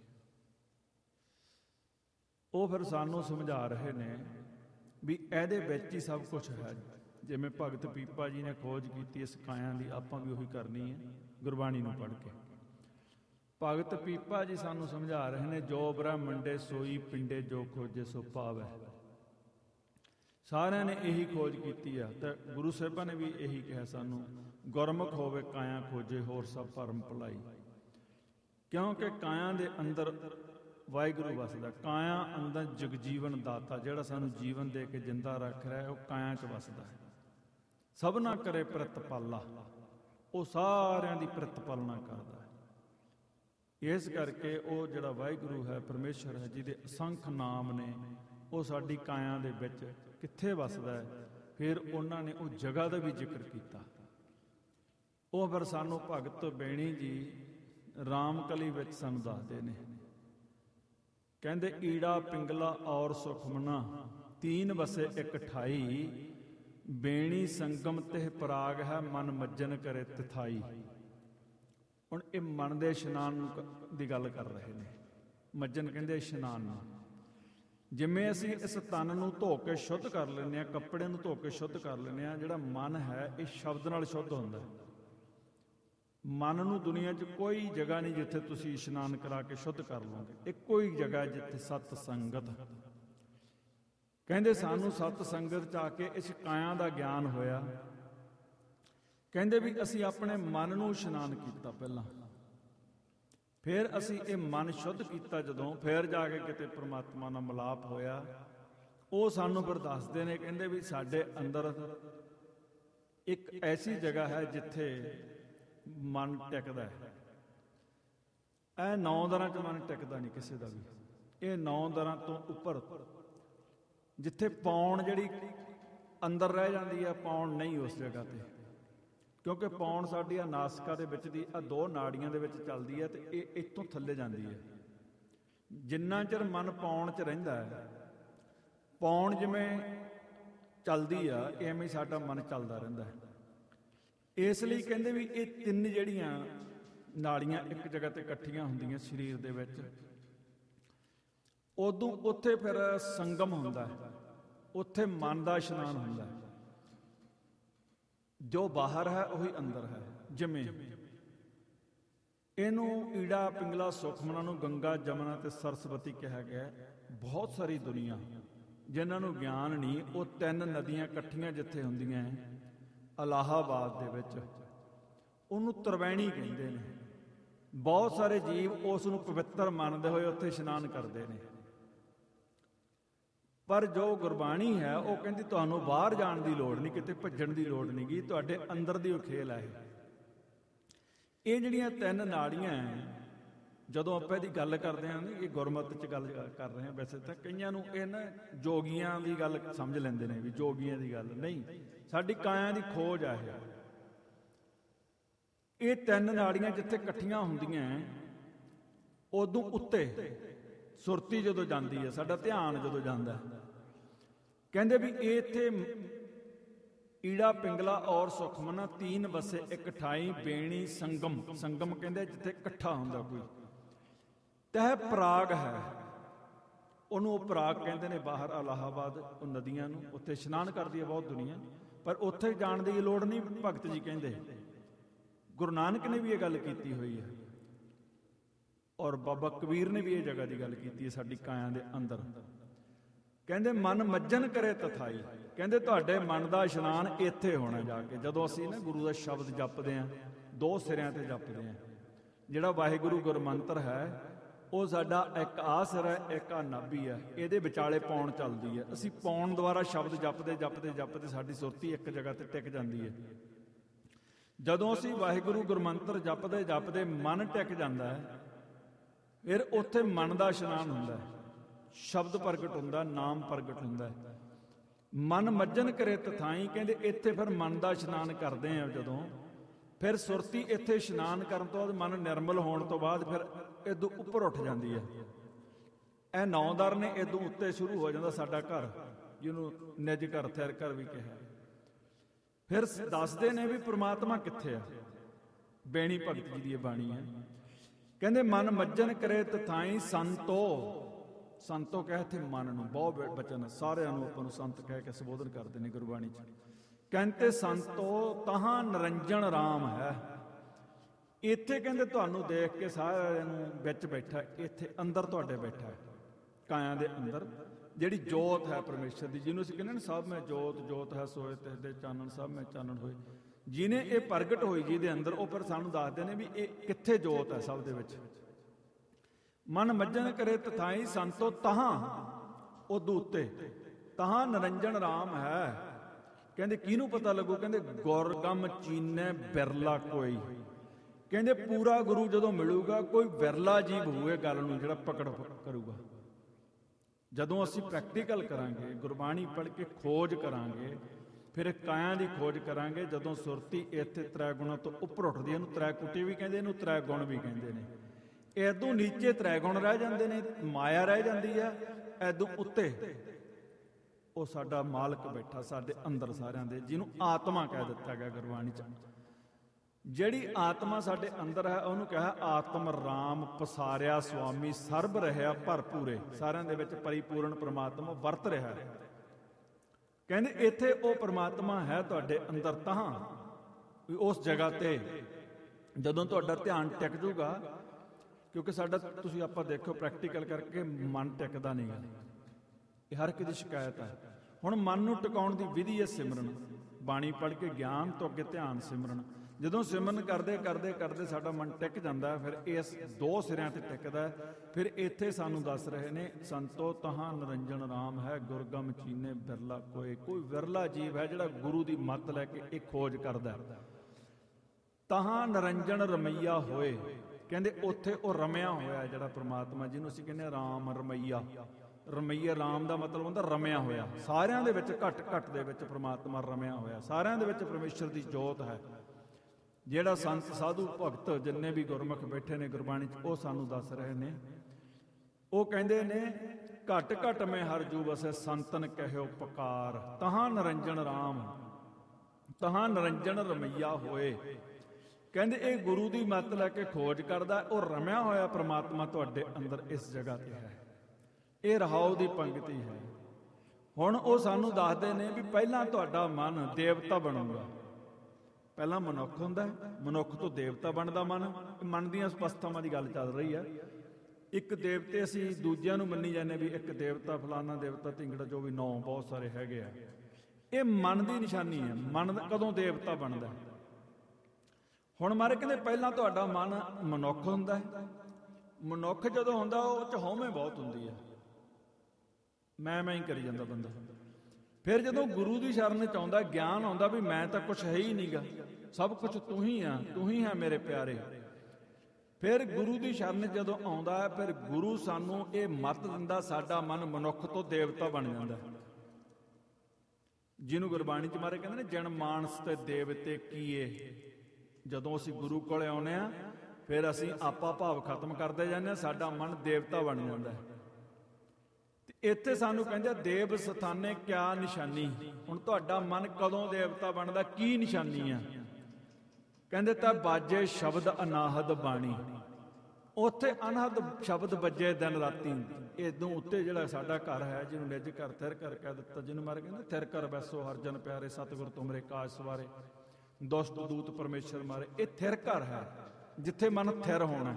S1: ਉਹ ਫਿਰ ਸਾਨੂੰ ਸਮਝਾ ਰਹੇ ਨੇ ਵੀ ਇਹਦੇ ਵਿੱਚ ਹੀ ਸਭ ਕੁਝ ਹੈ। ਜਿਵੇਂ ਭਗਤ ਪੀਪਾ ਜੀ ਨੇ ਖੋਜ ਕੀਤੀ ਇਸ ਕਾਇਆ ਦੀ, ਆਪਾਂ ਵੀ ਉਹੀ ਕਰਨੀ ਹੈ ਗੁਰਬਾਣੀ ਨੂੰ ਪੜ੍ਹ ਕੇ। ਭਗਤ ਪੀਪਾ ਜੀ ਸਾਨੂੰ ਸਮਝਾ ਰਹੇ ਨੇ, ਜੋ ਬ੍ਰਹਮੰਡੇ ਸੋਈ ਪਿੰਡੇ, ਜੋ ਖੋਜੇ ਸੋ ਪਾਵੈ। ਸਾਰਿਆਂ ਨੇ ਇਹੀ ਖੋਜ ਕੀਤੀ ਆ, ਤੇ ਗੁਰੂ ਸਾਹਿਬਾਂ ਨੇ ਵੀ ਇਹੀ ਕਿਹਾ ਸਾਨੂੰ, ਗੁਰਮੁਖ ਹੋਵੇ ਕਾਇਆ ਖੋਜੇ, ਹੋਰ ਸਭ ਭਰਮ ਭੁਲਾਈ। ਕਿਉਂਕਿ ਕਾਇਆ ਦੇ ਅੰਦਰ ਵਾਹਿਗੁਰੂ ਵਸਦਾ, ਕਾਇਆ ਅੰਦਰ ਜਗਜੀਵਨ ਦਾਤਾ, ਜਿਹੜਾ ਸਾਨੂੰ ਜੀਵਨ ਦੇ ਕੇ ਜਿੰਦਾ ਰੱਖ ਰਿਹਾ, ਉਹ ਕਾਇਆ 'ਚ ਵਸਦਾ ਹੈ। ਸਭਨਾ ਕਰੇ ਪ੍ਰਤਪਾਲਾ, ਉਹ ਸਾਰਿਆਂ ਦੀ ਪ੍ਰਤਪਾਲਨਾ ਕਰਦਾ ਹੈ। ਇਸ ਕਰਕੇ ਉਹ ਜਿਹੜਾ ਵਾਹਿਗੁਰੂ ਹੈ, ਪਰਮੇਸ਼ਰ ਹੈ, ਜਿਹਦੇ ਅਸੰਖ ਨਾਮ ਨੇ, ਉਹ ਸਾਡੀ ਕਾਇਆ ਦੇ ਵਿੱਚ ਕਿੱਥੇ ਵਸਦਾ ਹੈ। ਫਿਰ ਉਹਨਾਂ ਨੇ ਉਹ ਜਗ੍ਹਾ ਦਾ ਵੀ ਜ਼ਿਕਰ ਕੀਤਾ। ਉਹ ਫਿਰ ਸਾਨੂੰ ਭਗਤ ਬੇਣੀ ਜੀ ਰਾਮਕਲੀ ਵਿੱਚ ਸਾਨੂੰ ਦੱਸਦੇ ਨੇ, ਕਹਿੰਦੇ ਈੜਾ ਪਿੰਗਲਾ ਔਰ ਸੁਖਮਨਾ, ਤੀਨ ਵਸੇ ਇੱਕ ਠਾਈ, ਬੇਣੀ ਸੰਗਮ ਤੇ ਪਰਾਗ ਹੈ, ਮਨ ਮੱਜਨ ਕਰੇ ਤਿਥਾਈ। ਹੁਣ ਇਹ ਮਨ ਦੇ ਇਸ਼ਨਾਨ ਦੀ ਗੱਲ ਕਰ ਰਹੇ ਨੇ। ਮੱਜਨ ਕਹਿੰਦੇ ਇਸ਼ਨਾਨ ਨੂੰ। ਜਿਵੇਂ ਅਸੀਂ ਇਸ ਤਨ ਨੂੰ ਧੋ ਕੇ ਸ਼ੁੱਧ ਕਰ ਲੈਂਦੇ ਹਾਂ, ਕੱਪੜੇ ਨੂੰ ਧੋ ਕੇ ਸ਼ੁੱਧ ਕਰ ਲੈਂਦੇ ਹਾਂ, ਜਿਹੜਾ ਮਨ ਹੈ ਇਹ ਸ਼ਬਦ ਨਾਲ ਸ਼ੁੱਧ ਹੁੰਦਾ। ਮਨ ਨੂੰ ਦੁਨੀਆ 'ਚ ਕੋਈ ਜਗ੍ਹਾ ਨਹੀਂ ਜਿੱਥੇ ਤੁਸੀਂ ਇਸ਼ਨਾਨ ਕਰਾ ਕੇ ਸ਼ੁੱਧ ਕਰ ਲਓਗੇ। ਇੱਕੋ ਹੀ ਜਗ੍ਹਾ ਜਿੱਥੇ ਸਤ ਸੰਗਤ। ਕਹਿੰਦੇ ਸਾਨੂੰ ਸਤ ਸੰਗਤ 'ਚ ਆ ਕੇ ਇਸ ਕਾਇਆ ਦਾ ਗਿਆਨ ਹੋਇਆ। ਕਹਿੰਦੇ ਵੀ ਅਸੀਂ ਆਪਣੇ ਮਨ ਨੂੰ ਇਸ਼ਨਾਨ ਕੀਤਾ ਪਹਿਲਾਂ, ਫਿਰ ਅਸੀਂ ਇਹ ਮਨ ਸ਼ੁੱਧ ਕੀਤਾ ਜਦੋਂ, ਫਿਰ ਜਾ ਕੇ ਕਿਤੇ ਪ੍ਰਮਾਤਮਾ ਨਾਲ ਮਿਲਾਪ ਹੋਇਆ। ਉਹ ਸਾਨੂੰ ਫਿਰ ਦੱਸਦੇ ਨੇ, ਕਹਿੰਦੇ ਵੀ ਸਾਡੇ ਅੰਦਰ ਇੱਕ ਐਸੀ ਜਗ੍ਹਾ ਹੈ ਜਿੱਥੇ ਮਨ ਟਿਕਦਾ ਹੈ। ਇਹ ਨੌ ਦਰਾਂ 'ਚ ਮਨ ਟਿਕਦਾ ਨਹੀਂ ਕਿਸੇ ਦਾ ਵੀ। ਇਹ ਨੌ ਦਰਾਂ ਤੋਂ ਉੱਪਰ ਜਿੱਥੇ ਪੌਣ ਜਿਹੜੀ ਅੰਦਰ ਰਹਿ ਜਾਂਦੀ ਹੈ, ਪੌਣ ਨਹੀਂ ਉਸ ਜਗ੍ਹਾ ਤੇ। ਕਿਉਂਕਿ ਪੌਣ ਸਾਡੀ ਆ ਨਾਸਿਕਾ ਦੇ ਵਿੱਚ ਦੀ ਆ ਦੋ ਨਾੜੀਆਂ ਦੇ ਵਿੱਚ ਚੱਲਦੀ ਹੈ, ਤੇ ਇਹ ਇੱਥੋਂ ਥੱਲੇ ਜਾਂਦੀ ਹੈ। ਜਿੰਨਾ ਚਿਰ ਮਨ ਪੌਣ 'ਚ ਰਹਿੰਦਾ ਹੈ, ਪੌਣ ਜਿਵੇਂ ਚੱਲਦੀ ਆ, ਐਵੇਂ ਸਾਡਾ ਮਨ ਚੱਲਦਾ ਰਹਿੰਦਾ ਹੈ। ਇਸ ਲਈ ਕਹਿੰਦੇ ਵੀ ਇਹ ਤਿੰਨ ਜਿਹੜੀਆਂ ਨਾੜੀਆਂ ਇੱਕ ਜਗ੍ਹਾ ਤੇ ਇਕੱਠੀਆਂ ਹੁੰਦੀਆਂ ਸਰੀਰ ਦੇ ਵਿੱਚ, ਉਦੋਂ ਉੱਥੇ ਫਿਰ ਸੰਗਮ ਹੁੰਦਾ ਹੈ, ਉੱਥੇ ਮਨ ਦਾ ਇਸ਼ਨਾਨ ਹੁੰਦਾ ਹੈ। ਜੋ ਬਾਹਰ ਹੈ ਉਹੀ ਅੰਦਰ ਹੈ। ਜਿਵੇਂ ਇਹਨੂੰ ਈੜਾ ਪਿੰਗਲਾ ਸੁਖਮਨਾ ਨੂੰ ਗੰਗਾ ਜਮਨਾ ਤੇ ਸਰਸਵਤੀ ਕਿਹਾ ਗਿਆ। ਬਹੁਤ ਸਾਰੀ ਦੁਨੀਆ ਜਿਨ੍ਹਾਂ ਨੂੰ ਗਿਆਨ ਨਹੀਂ, ਉਹ ਤਿੰਨ ਨਦੀਆਂ ਇਕੱਠੀਆਂ ਜਿੱਥੇ ਹੁੰਦੀਆਂ ਇਲਾਹਾਬਾਦ ਦੇ ਵਿੱਚ, ਉਹਨੂੰ ਤਰਵੈਣੀ ਕਹਿੰਦੇ ਨੇ। ਬਹੁਤ ਸਾਰੇ ਜੀਵ ਉਸ ਨੂੰ ਪਵਿੱਤਰ ਮੰਨਦੇ ਹੋਏ ਉੱਥੇ ਇਸ਼ਨਾਨ ਕਰਦੇ ਨੇ। ਪਰ ਜੋ ਗੁਰਬਾਣੀ ਹੈ ਉਹ ਕਹਿੰਦੀ ਤੁਹਾਨੂੰ ਬਾਹਰ ਜਾਣ ਦੀ ਲੋੜ ਨਹੀਂ, ਕਿਤੇ ਭੱਜਣ ਦੀ ਲੋੜ ਨਹੀਂ ਗੀ, ਤੁਹਾਡੇ ਅੰਦਰ ਦੀ ਉਹ ਖੇਲ ਹੈ। ਇਹ ਜਿਹੜੀਆਂ ਤਿੰਨ ਨਾੜੀਆਂ ਜਦੋਂ ਆਪਾਂ ਇਹਦੀ ਗੱਲ ਕਰਦੇ ਹਾਂ, ਇਹ ਗੁਰਮਤਿ 'ਚ ਗੱਲ ਕਰ ਰਹੇ ਹਾਂ। ਵੈਸੇ ਤਾਂ ਕਈਆਂ ਨੂੰ ਇਹ ਨਾ ਜੋਗੀਆਂ ਦੀ ਗੱਲ ਸਮਝ ਲੈਂਦੇ ਨੇ ਵੀ ਜੋਗੀਆਂ ਦੀ ਗੱਲ ਨਹੀਂ, ਸਾਡੀ ਕਾਇਆ ਦੀ ਖੋਜ ਆ ਇਹ। ਇਹ ਤਿੰਨ ਨਾੜੀਆਂ ਜਿੱਥੇ ਇਕੱਠੀਆਂ ਹੁੰਦੀਆਂ ਉਦੋਂ ਉੱਤੇ ਸੁਰਤੀ ਜਦੋਂ ਜਾਂਦੀ ਹੈ, ਸਾਡਾ ਧਿਆਨ ਜਦੋਂ ਜਾਂਦਾ, ਕਹਿੰਦੇ ਵੀ ਇਹ ਇੱਥੇ ਈੜਾ ਪਿੰਗਲਾ ਔਰ ਸੁਖਮਨਾ ਤੀਨ ਵਸੇ ਇੱਕ ਠਾਈ ਬੇਣੀ ਸੰਗਮ। ਸੰਗਮ ਕਹਿੰਦੇ ਜਿੱਥੇ ਇਕੱਠਾ ਹੁੰਦਾ ਕੋਈ, ਤਹਿ ਪ੍ਰਾਗ ਹੈ, ਉਹਨੂੰ ਉਹ ਪ੍ਰਾਗ ਕਹਿੰਦੇ ਨੇ। ਬਾਹਰ ਇਲਾਹਾਬਾਦ ਉਹ ਨਦੀਆਂ ਨੂੰ, ਉੱਥੇ ਇਸ਼ਨਾਨ ਕਰਦੀ ਹੈ ਬਹੁਤ ਦੁਨੀਆ, ਪਰ ਉੱਥੇ ਜਾਣ ਦੀ ਲੋੜ ਨਹੀਂ, ਭਗਤ ਜੀ ਕਹਿੰਦੇ। ਗੁਰੂ ਨਾਨਕ ਨੇ ਵੀ ਇਹ ਗੱਲ ਕੀਤੀ ਹੋਈ ਹੈ, ਔਰ ਬਾਬਾ ਕਬੀਰ ਨੇ ਵੀ ਇਹ ਜਗ੍ਹਾ ਦੀ ਗੱਲ ਕੀਤੀ ਹੈ ਸਾਡੀ ਕਾਇਆ ਦੇ ਅੰਦਰ। ਕਹਿੰਦੇ ਮਨ ਮੱਜਨ ਕਰੇ ਤਥਾਈ, ਕਹਿੰਦੇ ਤੁਹਾਡੇ ਮਨ ਦਾ ਇਸ਼ਨਾਨ ਇੱਥੇ ਹੋਣਾ ਜਾ ਕੇ। ਜਦੋਂ ਅਸੀਂ ਨਾ ਗੁਰੂ ਦਾ ਸ਼ਬਦ ਜਪਦੇ ਹਾਂ, ਦੋ ਸਿਰਿਆਂ ਤੇ ਜਪਦੇ ਹਾਂ। ਜਿਹੜਾ ਵਾਹਿਗੁਰੂ ਗੁਰਮੰਤਰ ਹੈ ਉਹ ਸਾਡਾ ਇੱਕ ਆਹ ਸਿਰ ਹੈ, ਇੱਕ ਆ ਨਾਭੀ ਹੈ, ਇਹਦੇ ਵਿਚਾਲੇ ਪੌਣ ਚੱਲਦੀ ਹੈ। ਅਸੀਂ ਪੌਣ ਦੁਆਰਾ ਸ਼ਬਦ ਜਪਦੇ ਜਪਦੇ ਜਪਦੇ ਸਾਡੀ ਸੁਰਤੀ ਇੱਕ ਜਗ੍ਹਾ ਤੇ ਟਿਕ ਜਾਂਦੀ ਹੈ। ਜਦੋਂ ਅਸੀਂ ਵਾਹਿਗੁਰੂ ਗੁਰਮੰਤਰ ਜਪਦੇ ਜਪਦੇ ਮਨ ਟਿਕ ਜਾਂਦਾ ਹੈ, ਫਿਰ ਉੱਥੇ ਮਨ ਦਾ ਇਸ਼ਨਾਨ ਹੁੰਦਾ ਹੈ, ਸ਼ਬਦ ਪ੍ਰਗਟ ਹੁੰਦਾ, ਨਾਮ ਪ੍ਰਗਟ ਹੁੰਦਾ। ਮਨ ਮੱਜਨ ਕਰੇ ਤਥਾਈ, ਕਹਿੰਦੇ ਇੱਥੇ ਫਿਰ ਮਨ ਦਾ ਇਸ਼ਨਾਨ ਕਰਦੇ ਆ ਜਦੋਂ, ਫਿਰ ਸੁਰਤੀ ਇੱਥੇ ਇਸ਼ਨਾਨ ਕਰਨ ਤੋਂ ਬਾਅਦ ਮਨ ਨਿਰਮਲ ਹੋਣ ਤੋਂ ਬਾਅਦ ਫਿਰ ਇਦੋਂ ਉੱਪਰ ਉੱਠ ਜਾਂਦੀ ਹੈ। ਇਹ ਨੌਦਰ ਨੇ ਇਦੋਂ ਉੱਤੇ ਸ਼ੁਰੂ ਹੋ ਜਾਂਦਾ ਸਾਡਾ ਘਰ, ਜਿਹਨੂੰ ਨਿਜ ਘਰ ਥਿਰ ਘਰ ਵੀ ਕਿਹਾ। ਫਿਰ ਦੱਸਦੇ ਨੇ ਵੀ ਪ੍ਰਮਾਤਮਾ ਕਿੱਥੇ ਆ। ਬੇਣੀ ਭਗਤ ਜੀ ਦੀ ਬਾਣੀ ਹੈ, ਕਹਿੰਦੇ ਮਨ ਮੱਜਨ ਕਰੇ ਤਥਾਈ ਸੰਤੋ। ਸੰਤੋ ਕਹੇ ਇੱਥੇ ਮਨ ਨੂੰ, ਬਹੁਤ ਬਚਨ ਸਾਰਿਆਂ ਨੂੰ ਆਪਾਂ ਨੂੰ ਸੰਤ ਕਹਿ ਕੇ ਸੰਬੋਧਨ ਕਰਦੇ ਨੇ ਗੁਰਬਾਣੀ 'ਚ। ਕਹਿੰਦੇ ਸੰਤੋ ਤਹਾਂ ਨਿਰੰਜਨ ਰਾਮ ਹੈ। ਇੱਥੇ ਕਹਿੰਦੇ ਤੁਹਾਨੂੰ ਦੇਖ ਕੇ ਸਾਰਿਆਂ ਨੂੰ ਵਿੱਚ ਬੈਠਾ, ਇੱਥੇ ਅੰਦਰ ਤੁਹਾਡੇ ਬੈਠਾ ਹੈ, ਕਾਇਆ ਦੇ ਅੰਦਰ ਜਿਹੜੀ ਜੋਤ ਹੈ ਪਰਮੇਸ਼ਰ ਦੀ, ਜਿਹਨੂੰ ਅਸੀਂ ਕਹਿੰਦੇ ਨਾ ਸਭ ਮੈਂ ਜੋਤ, ਜੋਤ ਹੈ ਸੋਏ ਤਿਸਦੇ ਚਾਨਣ, ਸਭ ਮੈਂ ਚਾਨਣ ਹੋਏ। ਜਿਹਨੇ ਇਹ ਪ੍ਰਗਟ ਹੋਈ ਜਿਹਦੇ ਅੰਦਰ, ਉਹ ਫਿਰ ਸਾਨੂੰ ਦੱਸਦੇ ਨੇ ਵੀ ਇਹ ਕਿੱਥੇ ਜੋਤ ਹੈ ਸਭ ਦੇ ਵਿੱਚ। ਮਨ ਮੱਜਨ ਕਰੇ ਤਥਾਈ ਸੰਤੋ ਤਹਾਂ, ਉਦੋਂ ਉੱਤੇ ਤਹਾਂ ਨਿਰੰਜਨ ਰਾਮ ਹੈ। ਕਹਿੰਦੇ ਕਿਹਨੂੰ ਪਤਾ ਲੱਗੂ, ਕਹਿੰਦੇ ਗੁਰਗਮ ਚੀਨੈ ਬਿਰਲਾ ਕੋਈ। ਕਹਿੰਦੇ ਪੂਰਾ ਗੁਰੂ ਜਦੋਂ ਮਿਲੂਗਾ, ਕੋਈ ਬਿਰਲਾ ਜੀਵ ਹੋਊਗਾ ਗੱਲ ਨੂੰ ਜਿਹੜਾ ਪਕੜ ਕਰੂਗਾ। ਜਦੋਂ ਅਸੀਂ ਪ੍ਰੈਕਟੀਕਲ ਕਰਾਂਗੇ, ਗੁਰਬਾਣੀ ਪੜ੍ਹ ਕੇ ਖੋਜ ਕਰਾਂਗੇ, ਫਿਰ ਕਾਇਆ ਦੀ ਖੋਜ ਕਰਾਂਗੇ। ਜਦੋਂ ਸੁਰਤੀ ਇੱਥੇ ਤ੍ਰੈ ਗੁਣਾਂ ਤੋਂ ਉੱਪਰ ਉੱਠਦੀ ਹੈ, ਇਹਨੂੰ ਤ੍ਰੈ ਕੁਟੀ ਵੀ ਕਹਿੰਦੇ, ਇਹਨੂੰ ਤ੍ਰੈ ਗੁਣ ਵੀ ਕਹਿੰਦੇ ਨੇ। ਇਦੋਂ ਨੀਚੇ ਤ੍ਰੈ ਗੁਣ ਰਹਿ ਜਾਂਦੇ ਨੇ, ਮਾਇਆ ਰਹਿ ਜਾਂਦੀ ਹੈ। ਇਦੋਂ ਉੱਤੇ ਉਹ ਸਾਡਾ ਮਾਲਕ ਬੈਠਾ ਸਾਡੇ ਅੰਦਰ ਸਾਰਿਆਂ ਦੇ, ਜਿਹਨੂੰ ਆਤਮਾ ਕਹਿ ਦਿੱਤਾ ਗਿਆ ਗੁਰਬਾਣੀ 'ਚ। ਜਿਹੜੀ ਆਤਮਾ ਸਾਡੇ ਅੰਦਰ ਹੈ ਉਹਨੂੰ ਕਿਹਾ ਆਤਮ ਰਾਮ ਪਸਾਰਿਆ ਸੁਆਮੀ, ਸਰਬ ਰਹਿਆ ਭਰਪੂਰੇ। ਸਾਰਿਆਂ ਦੇ ਵਿੱਚ ਪਰਿਪੂਰਨ ਪ੍ਰਮਾਤਮਾ ਵਰਤ ਰਿਹਾ। ਕਹਿੰਦੇ ਇੱਥੇ ਉਹ ਪ੍ਰਮਾਤਮਾ ਹੈ ਤੁਹਾਡੇ ਅੰਦਰ। ਤਾਂ ਉਸ ਜਗ੍ਹਾ ਤੇ ਜਦੋਂ ਤੁਹਾਡਾ ਧਿਆਨ ਟਿਕ ਜੂਗਾ, ਕਿਉਂਕਿ ਸਾਡਾ ਤੁਸੀਂ ਆਪਾਂ ਦੇਖੋ ਪ੍ਰੈਕਟੀਕਲ ਕਰਕੇ ਮਨ ਟਿਕਦਾ ਨਹੀਂ ਗਾ, ਇਹ ਹਰ ਇੱਕ ਦੀ ਸ਼ਿਕਾਇਤ ਹੈ। ਹੁਣ ਮਨ ਨੂੰ ਟਿਕਾਉਣ ਦੀ ਵਿਧੀ ਹੈ ਸਿਮਰਨ। ਬਾਣੀ ਪੜ੍ਹ ਕੇ ਗਿਆਨ ਤੋਂ ਅੱਗੇ ਧਿਆਨ ਸਿਮਰਨ। ਜਦੋਂ ਸਿਮਰਨ ਕਰਦੇ ਕਰਦੇ ਕਰਦੇ ਸਾਡਾ ਮਨ ਟਿਕ ਜਾਂਦਾ, ਫਿਰ ਇਸ ਦੋ ਸਿਰਿਆਂ ਤੇ ਟਿਕਦਾ। ਫਿਰ ਇੱਥੇ ਸਾਨੂੰ ਦੱਸ ਰਹੇ ਨੇ ਸੰਤੋ ਤਹਾਂ ਨਿਰੰਜਨ ਰਾਮ ਹੈ, ਗੁਰਗਮ ਚੀਨੇ ਬਿਰਲਾ ਕੋਏ। ਕੋਈ ਵਿਰਲਾ ਜੀਵ ਹੈ ਜਿਹੜਾ ਗੁਰੂ ਦੀ ਮੱਤ ਲੈ ਕੇ ਇਹ ਖੋਜ ਕਰਦਾ। ਤਹਾਂ ਨਿਰੰਜਨ ਰਮਈਆ ਹੋਏ, ਕਹਿੰਦੇ ਉੱਥੇ ਉਹ ਰਮਿਆ ਹੋਇਆ ਜਿਹੜਾ ਪ੍ਰਮਾਤਮਾ, ਜਿਹਨੂੰ ਅਸੀਂ ਕਹਿੰਦੇ ਰਾਮ ਰਮਈਆ। ਰਮਈਆ ਰਾਮ ਦਾ ਮਤਲਬ ਹੁੰਦਾ ਰਮਿਆ ਹੋਇਆ। ਸਾਰਿਆਂ ਦੇ ਵਿੱਚ ਘੱਟ ਘੱਟ ਦੇ ਵਿੱਚ ਪ੍ਰਮਾਤਮਾ ਰਮਿਆ ਹੋਇਆ। ਸਾਰਿਆਂ ਦੇ ਵਿੱਚ ਪਰਮੇਸ਼ਰ ਦੀ ਜੋਤ ਹੈ। ਜਿਹੜਾ ਸੰਤ ਸਾਧੂ ਭਗਤ ਜਿੰਨੇ ਵੀ ਗੁਰਮੁਖ ਬੈਠੇ ਨੇ ਗੁਰਬਾਣੀ 'ਚ, ਉਹ ਸਾਨੂੰ ਦੱਸ ਰਹੇ ਨੇ। ਉਹ ਕਹਿੰਦੇ ਨੇ ਘਟ ਘਟ ਮੈਂ ਹਰ ਜੂ ਵਸੈ, ਸੰਤਨ ਕਹਿਓ ਪੁਕਾਰ। ਤਹਾਂ ਨਿਰੰਜਨ ਰਾਮ, ਤਹਾਂ ਨਿਰੰਜਨ ਰਮਈਆ ਹੋਏ। ਕਹਿੰਦੇ ਇਹ ਗੁਰੂ ਦੀ ਮੱਤ ਲੈ ਕੇ ਖੋਜ ਕਰਦਾ। ਉਹ ਰਮਿਆ ਹੋਇਆ ਪ੍ਰਮਾਤਮਾ ਤੁਹਾਡੇ ਅੰਦਰ ਇਸ ਜਗ੍ਹਾ ਤੇ ਹੈ। ਇਹ ਰਹਾਉ ਦੀ ਪੰਕਤੀ ਹੈ। ਹੁਣ ਉਹ ਸਾਨੂੰ ਦੱਸਦੇ ਨੇ ਵੀ ਪਹਿਲਾਂ ਤੁਹਾਡਾ ਮਨ ਦੇਵਤਾ ਬਣੂਗਾ। ਪਹਿਲਾਂ ਮਨੁੱਖ ਹੁੰਦਾ, ਮਨੁੱਖ ਤੋਂ ਦੇਵਤਾ ਬਣਦਾ ਮਨ। ਮਨ ਦੀਆਂ ਅਵਸਥਾਵਾਂ ਦੀ ਗੱਲ ਚੱਲ ਰਹੀ ਹੈ। ਇੱਕ ਦੇਵਤੇ ਅਸੀਂ ਦੂਜਿਆਂ ਨੂੰ ਮੰਨੀ ਜਾਂਦੇ ਵੀ ਇੱਕ ਦੇਵਤਾ ਫਲਾਨਾ ਦੇਵਤਾ ਢਿੰਗੜਾ, ਜੋ ਵੀ ਨੌ ਬਹੁਤ ਸਾਰੇ ਹੈਗੇ ਆ। ਇਹ ਮਨ ਦੀ ਨਿਸ਼ਾਨੀ ਹੈ। ਮਨ ਕਦੋਂ ਦੇਵਤਾ ਬਣਦਾ? ਹੁਣ ਮਾਰੇ ਕਹਿੰਦੇ ਪਹਿਲਾਂ ਤੁਹਾਡਾ ਮਨ ਮਨੁੱਖ ਹੁੰਦਾ। ਮਨੁੱਖ ਜਦੋਂ ਹੁੰਦਾ ਉਹ 'ਚ ਹਉਮੈ ਬਹੁਤ ਹੁੰਦੀ ਹੈ, ਮੈਂ ਮੈਂ ਹੀ ਕਰੀ ਜਾਂਦਾ ਬੰਦਾ। ਫਿਰ ਜਦੋਂ ਗੁਰੂ ਦੀ ਸ਼ਰਨ 'ਚ ਆਉਂਦਾ, ਗਿਆਨ ਆਉਂਦਾ ਵੀ ਮੈਂ ਤਾਂ ਕੁਛ ਹੈ ਹੀ ਨਹੀਂਗਾ, ਸਭ ਕੁਝ ਤੂੰ ਹੀ ਆ, ਤੂੰ ਹੀ ਹੈ ਮੇਰੇ ਪਿਆਰੇ। ਫਿਰ ਗੁਰੂ ਦੀ ਸ਼ਰਨ ਜਦੋਂ ਆਉਂਦਾ ਹੈ, ਫਿਰ ਗੁਰੂ ਸਾਨੂੰ ਇਹ ਮੱਤ ਦਿੰਦਾ, ਸਾਡਾ ਮਨ ਮਨੁੱਖ ਤੋਂ ਦੇਵਤਾ ਬਣ ਜਾਂਦਾ, ਜਿਹਨੂੰ ਗੁਰਬਾਣੀ ਚ ਮਾਰੇ ਕਹਿੰਦੇ ਨੇ ਜਨ ਮਾਨਸ ਤੇ ਦੇਵਤੇ ਕੀਏ। ਜਦੋਂ ਅਸੀਂ ਗੁਰੂ ਕੋਲੇ ਆਉਂਦੇ ਆ, ਫਿਰ ਅਸੀਂ ਆਪਾ ਭਾਵ ਖਤਮ ਕਰਦੇ ਜਾਂਦੇ ਹਾਂ, ਸਾਡਾ ਮਨ ਦੇਵਤਾ ਬਣ ਜਾਂਦਾ ਹੈ। ਤੇ ਇੱਥੇ ਸਾਨੂੰ ਕਹਿੰਦੇ ਦੇਵ ਸਥਾਨੇ ਕਿਆ ਨਿਸ਼ਾਨੀ। ਹੁਣ ਤੁਹਾਡਾ ਮਨ ਕਦੋਂ ਦੇਵਤਾ ਬਣਦਾ, ਕੀ ਨਿਸ਼ਾਨੀ ਆ? ਕਹਿੰਦੇ ਤਾਂ ਬਾਜੇ ਸ਼ਬਦ ਅਨਾਹਦ ਬਾਣੀ। ਉੱਥੇ ਅਨਹਦ ਸ਼ਬਦ ਵੱਜੇ ਦਿਨ ਰਾਤੀ। ਇਦੋਂ ਉੱਤੇ ਜਿਹੜਾ ਸਾਡਾ ਘਰ ਹੈ, ਜਿਹਨੂੰ ਨਿੱਜ ਘਰ ਥਿਰ ਕਰ ਕਹਿ ਦਿੱਤਾ, ਜਿਹਨੂੰ ਮਾਰੇ ਕਹਿੰਦੇ ਥਿਰ ਕਰ ਬੈਸੋ ਹਰ ਜਨ ਪਿਆਰੇ, ਸਤਿਗੁਰ ਤੁਮਰੇ ਕਾਜ ਸਵਾਰੇ, ਦੁਸ਼ਟ ਦੂਤ ਪਰਮੇਸ਼ਰ ਮਾਰੇ। ਇਹ ਥਿਰ ਘਰ ਹੈ, ਜਿੱਥੇ ਮਨ ਥਿਰ ਹੋਣਾ।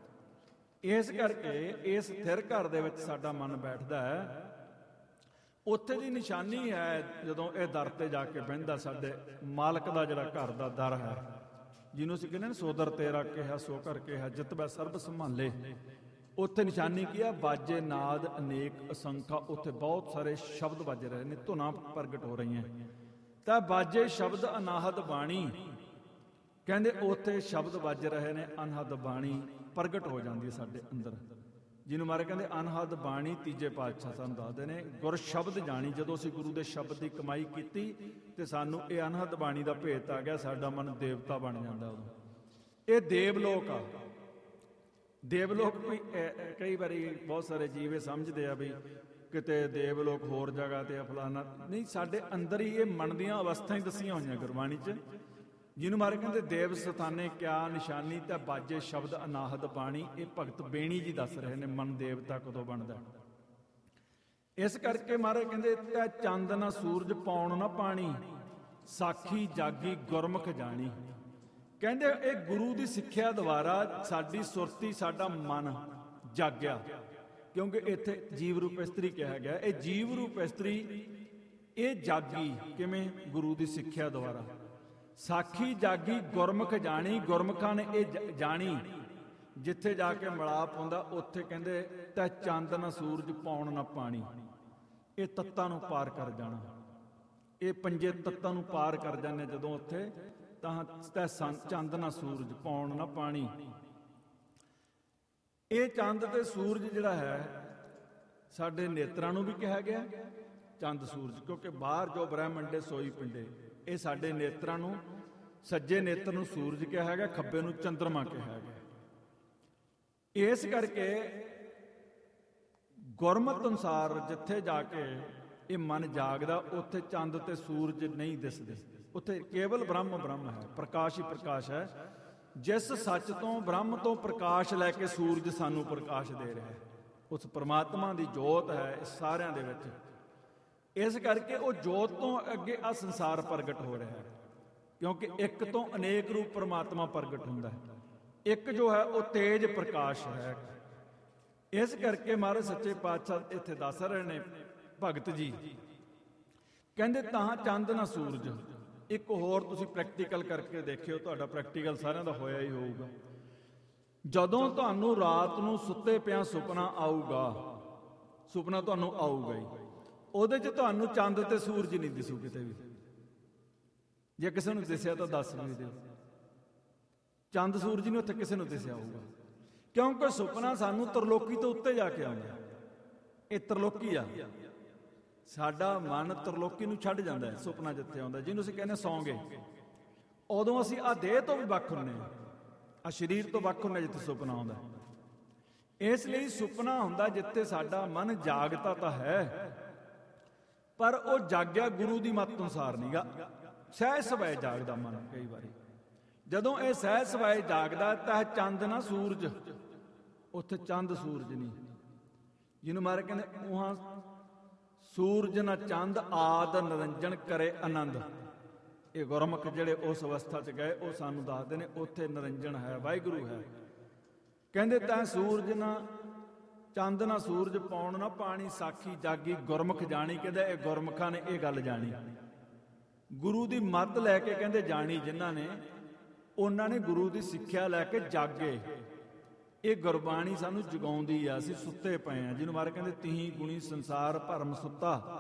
S1: ਇਸ ਕਰਕੇ ਇਸ ਥਿਰ ਘਰ ਦੇ ਵਿੱਚ ਸਾਡਾ ਮਨ ਬੈਠਦਾ ਹੈ। ਉੱਥੇ ਦੀ ਨਿਸ਼ਾਨੀ ਹੈ ਜਦੋਂ ਇਹ ਦਰ ਤੇ ਜਾ ਕੇ ਬਹਿੰਦਾ, ਸਾਡੇ ਮਾਲਕ ਦਾ ਜਿਹੜਾ ਘਰ ਦਾ ਦਰ ਹੈ, ਜਿਹਨੂੰ ਅਸੀਂ ਕਹਿੰਦੇ ਨੇ ਸੋਦਰ ਤੇਰਾ ਕਿਹਾ ਸੋ ਕਰ ਕਿਹਾ, ਜਿਤਬੈ ਸਰਬ ਸੰਭਾਲੇ। ਉੱਥੇ ਨਿਸ਼ਾਨੀ ਕੀ ਆ? ਬਾਜੇ ਨਾਦ ਅਨੇਕ ਅਸੰਖਾ। ਉੱਥੇ ਬਹੁਤ ਸਾਰੇ ਸ਼ਬਦ ਵੱਜ ਰਹੇ ਨੇ, ਧੁਨਾਂ ਪ੍ਰਗਟ ਹੋ ਰਹੀਆਂ। ਤਾਂ ਬਾਜੇ ਸ਼ਬਦ ਅਨਾਹਦ ਬਾਣੀ, ਕਹਿੰਦੇ ਉੱਥੇ ਸ਼ਬਦ ਵੱਜ ਰਹੇ ਨੇ, ਅਨਹਦ ਬਾਣੀ ਪ੍ਰਗਟ ਹੋ ਜਾਂਦੀ ਹੈ ਸਾਡੇ ਅੰਦਰ, ਜਿਹਨੂੰ ਮਾਰੇ ਕਹਿੰਦੇ ਅਨਹਦ ਬਾਣੀ। ਤੀਜੇ ਪਾਤਸ਼ਾਹ ਸਾਨੂੰ ਦੱਸਦੇ ਨੇ ਗੁਰ ਸ਼ਬਦ ਜਾਣੀ। ਜਦੋਂ ਅਸੀਂ ਗੁਰੂ ਦੇ ਸ਼ਬਦ ਦੀ ਕਮਾਈ ਕੀਤੀ ਤੇ ਸਾਨੂੰ ਇਹ ਅਨਹਦ ਬਾਣੀ ਦਾ ਭੇਤ ਆ ਗਿਆ, ਸਾਡਾ ਮਨ ਦੇਵਤਾ ਬਣ ਜਾਂਦਾ ਉਦੋਂ। ਇਹ ਦੇਵਲੋਕ ਆ। ਦੇਵਲੋਕ ਕੋਈ ਕਈ ਵਾਰੀ ਬਹੁਤ ਸਾਰੇ ਜੀਵੇ ਸਮਝਦੇ ਆ ਵੀ ਕਿਤੇ ਦੇਵਲੋਕ ਹੋਰ ਜਗ੍ਹਾ ਤੇ ਫਲਾਣਾ, ਨਹੀਂ, ਸਾਡੇ ਅੰਦਰ ਹੀ ਇਹ ਮਨ ਦੀਆਂ ਅਵਸਥਾ ਹੀ ਦੱਸੀਆਂ ਹੋਈਆਂ ਗੁਰਬਾਣੀ 'ਚ, ਜਿਹਨੂੰ ਮਾਰੇ ਕਹਿੰਦੇ ਦੇਵ ਸਥਾਨੇ ਕਿਆ ਨਿਸ਼ਾਨੀ ਤੇ ਬਾਜੇ ਸ਼ਬਦ ਅਨਾਹਦ ਬਾਣੀ। ਇਹ ਭਗਤ ਬੇਣੀ ਜੀ ਦੱਸ ਰਹੇ ਨੇ ਮਨ ਦੇਵਤਾ ਕਦੋਂ ਬਣਦਾ। ਇਸ ਕਰਕੇ ਮਾਰੇ ਕਹਿੰਦੇ ਤੈ ਚੰਦ ਨਾ ਸੂਰਜ ਪਾਉਣ ਨਾ ਪਾਣੀ, ਸਾਖੀ ਜਾਗੀ ਗੁਰਮੁਖ ਜਾਣੀ। ਕਹਿੰਦੇ ਇਹ ਗੁਰੂ ਦੀ ਸਿੱਖਿਆ ਦੁਆਰਾ ਸਾਡੀ ਸੁਰਤੀ, ਸਾਡਾ ਮਨ ਜਾਗਿਆ। ਕਿਉਂਕਿ ਇੱਥੇ ਜੀਵ ਰੂਪ ਇਸਤਰੀ ਕਿਹਾ ਗਿਆ, ਇਹ ਜੀਵ ਰੂਪ ਇਸਤਰੀ ਇਹ ਜਾਗੀ ਕਿਵੇਂ? ਗੁਰੂ ਦੀ ਸਿੱਖਿਆ ਦੁਆਰਾ। ਸਾਖੀ ਜਾਗੀ ਗੁਰਮੁਖ ਜਾਣੀ। ਗੁਰਮੁਖਾਂ ਨੇ ਇਹ ਜਾਣੀ। ਜਿੱਥੇ ਜਾ ਕੇ ਮਿਲਾਪ ਹੁੰਦਾ ਉੱਥੇ ਕਹਿੰਦੇ ਤੈ ਚੰਦ ਨਾ ਸੂਰਜ ਪਾਉਣ ਨਾ ਪਾਣੀ। ਇਹ ਤੱਤਾਂ ਨੂੰ ਪਾਰ ਕਰ ਜਾਣਾ, ਇਹ ਪੰਜੇ ਤੱਤਾਂ ਨੂੰ ਪਾਰ ਕਰ ਜਾਂਦੇ ਜਦੋਂ ਉੱਥੇ, ਤਾਂ ਤੈ ਚੰਦ ਨਾ ਸੂਰਜ ਪਾਉਣ ਨਾ ਪਾਣੀ। ਇਹ ਚੰਦ ਤੇ ਸੂਰਜ ਜਿਹੜਾ ਹੈ ਸਾਡੇ ਨੇਤਰਾਂ ਨੂੰ ਵੀ ਕਿਹਾ ਗਿਆ, ਚੰਦ ਸੂਰਜ, ਕਿਉਂਕਿ ਬਾਹਰ ਜੋ ਬ੍ਰਹਿਮੰਡੇ ਸੋਈ ਪਿੰਡੇ। ਇਹ ਸਾਡੇ ਨੇਤਰਾਂ ਨੂੰ, ਸੱਜੇ ਨੇਤਰ ਨੂੰ ਸੂਰਜ ਕਿਹਾ ਗਿਆ, ਖੱਬੇ ਨੂੰ ਚੰਦਰਮਾ ਕਿਹਾ ਗਿਆ। ਇਸ ਕਰਕੇ ਗੁਰਮਤਿ ਅਨੁਸਾਰ ਜਿੱਥੇ ਜਾ ਕੇ ਇਹ ਮਨ ਜਾਗਦਾ, ਉੱਥੇ ਚੰਦ ਤੇ ਸੂਰਜ ਨਹੀਂ ਦਿਸਦੇ। ਉੱਥੇ ਕੇਵਲ ਬ੍ਰਹਮ ਬ੍ਰਹਮ ਹੈ, ਪ੍ਰਕਾਸ਼ ਹੀ ਪ੍ਰਕਾਸ਼ ਹੈ। ਜਿਸ ਸੱਚ ਤੋਂ, ਬ੍ਰਹਮ ਤੋਂ ਪ੍ਰਕਾਸ਼ ਲੈ ਕੇ ਸੂਰਜ ਸਾਨੂੰ ਪ੍ਰਕਾਸ਼ ਦੇ ਰਿਹਾ ਹੈ, ਉਸ ਪਰਮਾਤਮਾ ਦੀ ਜੋਤ ਹੈ ਇਸ ਸਾਰਿਆਂ ਦੇ ਵਿੱਚ। ਇਸ ਕਰਕੇ ਉਹ ਜੋਤ ਤੋਂ ਅੱਗੇ ਆ ਸੰਸਾਰ ਪ੍ਰਗਟ ਹੋ ਰਿਹਾ ਹੈ, ਕਿਉਂਕਿ ਇੱਕ ਤੋਂ ਅਨੇਕ ਰੂਪ ਪਰਮਾਤਮਾ ਪ੍ਰਗਟ ਹੁੰਦਾ ਹੈ। ਇੱਕ ਜੋ ਹੈ ਉਹ ਤੇਜ ਪ੍ਰਕਾਸ਼ ਹੈ। ਇਸ ਕਰਕੇ ਮਹਾਰਾਜ ਸੱਚੇ ਪਾਤਸ਼ਾਹ ਇੱਥੇ ਦੱਸ ਰਹੇ ਨੇ ਭਗਤ ਜੀ, ਕਹਿੰਦੇ ਤਾਂ ਚੰਦ ਨਾ ਸੂਰਜ। ਇੱਕ ਹੋਰ ਤੁਸੀਂ ਪ੍ਰੈਕਟੀਕਲ ਕਰਕੇ ਦੇਖਿਓ, ਤੁਹਾਡਾ ਪ੍ਰੈਕਟੀਕਲ ਸਾਰਿਆਂ ਦਾ ਹੋਇਆ ਹੀ ਹੋਊਗਾ। ਜਦੋਂ ਤੁਹਾਨੂੰ ਰਾਤ ਨੂੰ ਸੁੱਤੇ ਪਿਆ ਸੁਪਨਾ ਆਊਗਾ, ਸੁਪਨਾ ਤੁਹਾਨੂੰ ਆਊਗਾ ਹੀ, ਉਹਦੇ 'ਚ ਤੁਹਾਨੂੰ ਚੰਦ ਤੇ ਸੂਰਜ ਨਹੀਂ ਦਿਸੂ ਕਿਤੇ ਵੀ। ਜੇ ਕਿਸੇ ਨੂੰ ਦਿਸਿਆ ਤਾਂ ਦੱਸ ਵੀ ਦਿਓ, ਚੰਦ ਸੂਰਜ ਨਹੀਂ ਉੱਥੇ ਕਿਸੇ ਨੂੰ ਦਿਸਿਆ ਹੋਊਗਾ, ਕਿਉਂਕਿ ਸੁਪਨਾ ਸਾਨੂੰ ਤਰਲੋਕੀ ਤੋਂ ਉੱਤੇ ਜਾ ਕੇ ਆਉਂਦਾ। ਇਹ ਤਰਲੋਕੀ ਆ, ਸਾਡਾ ਮਨ ਤਰਲੋਕੀ ਨੂੰ ਛੱਡ ਜਾਂਦਾ ਹੈ ਸੁਪਨਾ ਜਿੱਥੇ ਆਉਂਦਾ, ਜਿਹਨੂੰ ਅਸੀਂ ਕਹਿੰਦੇ ਸੌਂ ਗਏ। ਉਦੋਂ ਅਸੀਂ ਆਹ ਦੇਹ ਤੋਂ ਵੀ ਵੱਖ ਹੁੰਦੇ ਹਾਂ, ਆਹ ਸਰੀਰ ਤੋਂ ਵੱਖ ਹੁੰਦੇ ਜਿੱਥੇ ਸੁਪਨਾ ਆਉਂਦਾ। ਇਸ ਲਈ ਸੁਪਨਾ ਹੁੰਦਾ ਜਿੱਥੇ ਸਾਡਾ ਮਨ ਜਾਗਤਾ ਤਾਂ ਹੈ, ਪਰ ਉਹ ਜਾਗਿਆ ਗੁਰੂ ਦੀ ਮੱਤ ਅਨੁਸਾਰ ਨਹੀਂਗਾ, ਸਹਿਜ ਸਵੈ ਜਾਗਦਾ ਮਨ। ਕਈ ਵਾਰੀ ਜਦੋਂ ਇਹ ਸਹਿਜ ਸਵੈ ਜਾਗਦਾ ਤਾਂ ਚੰਦ ਨਾ ਸੂਰਜ, ਉੱਥੇ ਚੰਦ ਸੂਰਜ ਨਹੀਂ, ਜਿਹਨੂੰ ਮਾਰੇ ਕਹਿੰਦੇ ਉਹਾਂ ਸੂਰਜ ਨਾ ਚੰਦ ਆਦ ਨਿਰੰਜਨ ਕਰੇ ਆਨੰਦ। ਇਹ ਗੁਰਮੁਖ ਜਿਹੜੇ ਉਸ ਅਵਸਥਾ 'ਚ ਗਏ ਉਹ ਸਾਨੂੰ ਦੱਸਦੇ ਨੇ ਉੱਥੇ ਨਿਰੰਜਨ ਹੈ, ਵਾਹਿਗੁਰੂ ਹੈ। ਕਹਿੰਦੇ ਤਾਂ ਸੂਰਜ ਨਾ ਚੰਦ ਨਾ ਸੂਰਜ ਪਾਉਣ ਨਾ ਪਾਣੀ, ਸਾਖੀ ਜਾਗੀ ਗੁਰਮੁਖ ਜਾਣੀ। ਕਹਿੰਦੇ ਇਹ ਗੁਰਮੁਖਾਂ ਨੇ ਇਹ ਗੱਲ ਜਾਣੀ, ਗੁਰੂ ਦੀ ਮੱਤ ਲੈ ਕੇ ਕਹਿੰਦੇ ਜਾਣੀ। ਜਿਨ੍ਹਾਂ ਨੇ, ਉਹਨਾਂ ਨੇ ਗੁਰੂ ਦੀ ਸਿੱਖਿਆ ਲੈ ਕੇ ਜਾਗੇ। ਇਹ ਗੁਰਬਾਣੀ ਸਾਨੂੰ ਜਗਾਉਂਦੀ ਆ, ਅਸੀਂ ਸੁੱਤੇ ਪਏ ਆ, ਜਿਹਨੂੰ ਮਾਰੇ ਕਹਿੰਦੇ ਤਿਹੀ ਗੁਣੀ ਸੰਸਾਰ ਭਰਮ ਸੁੱਤਾ,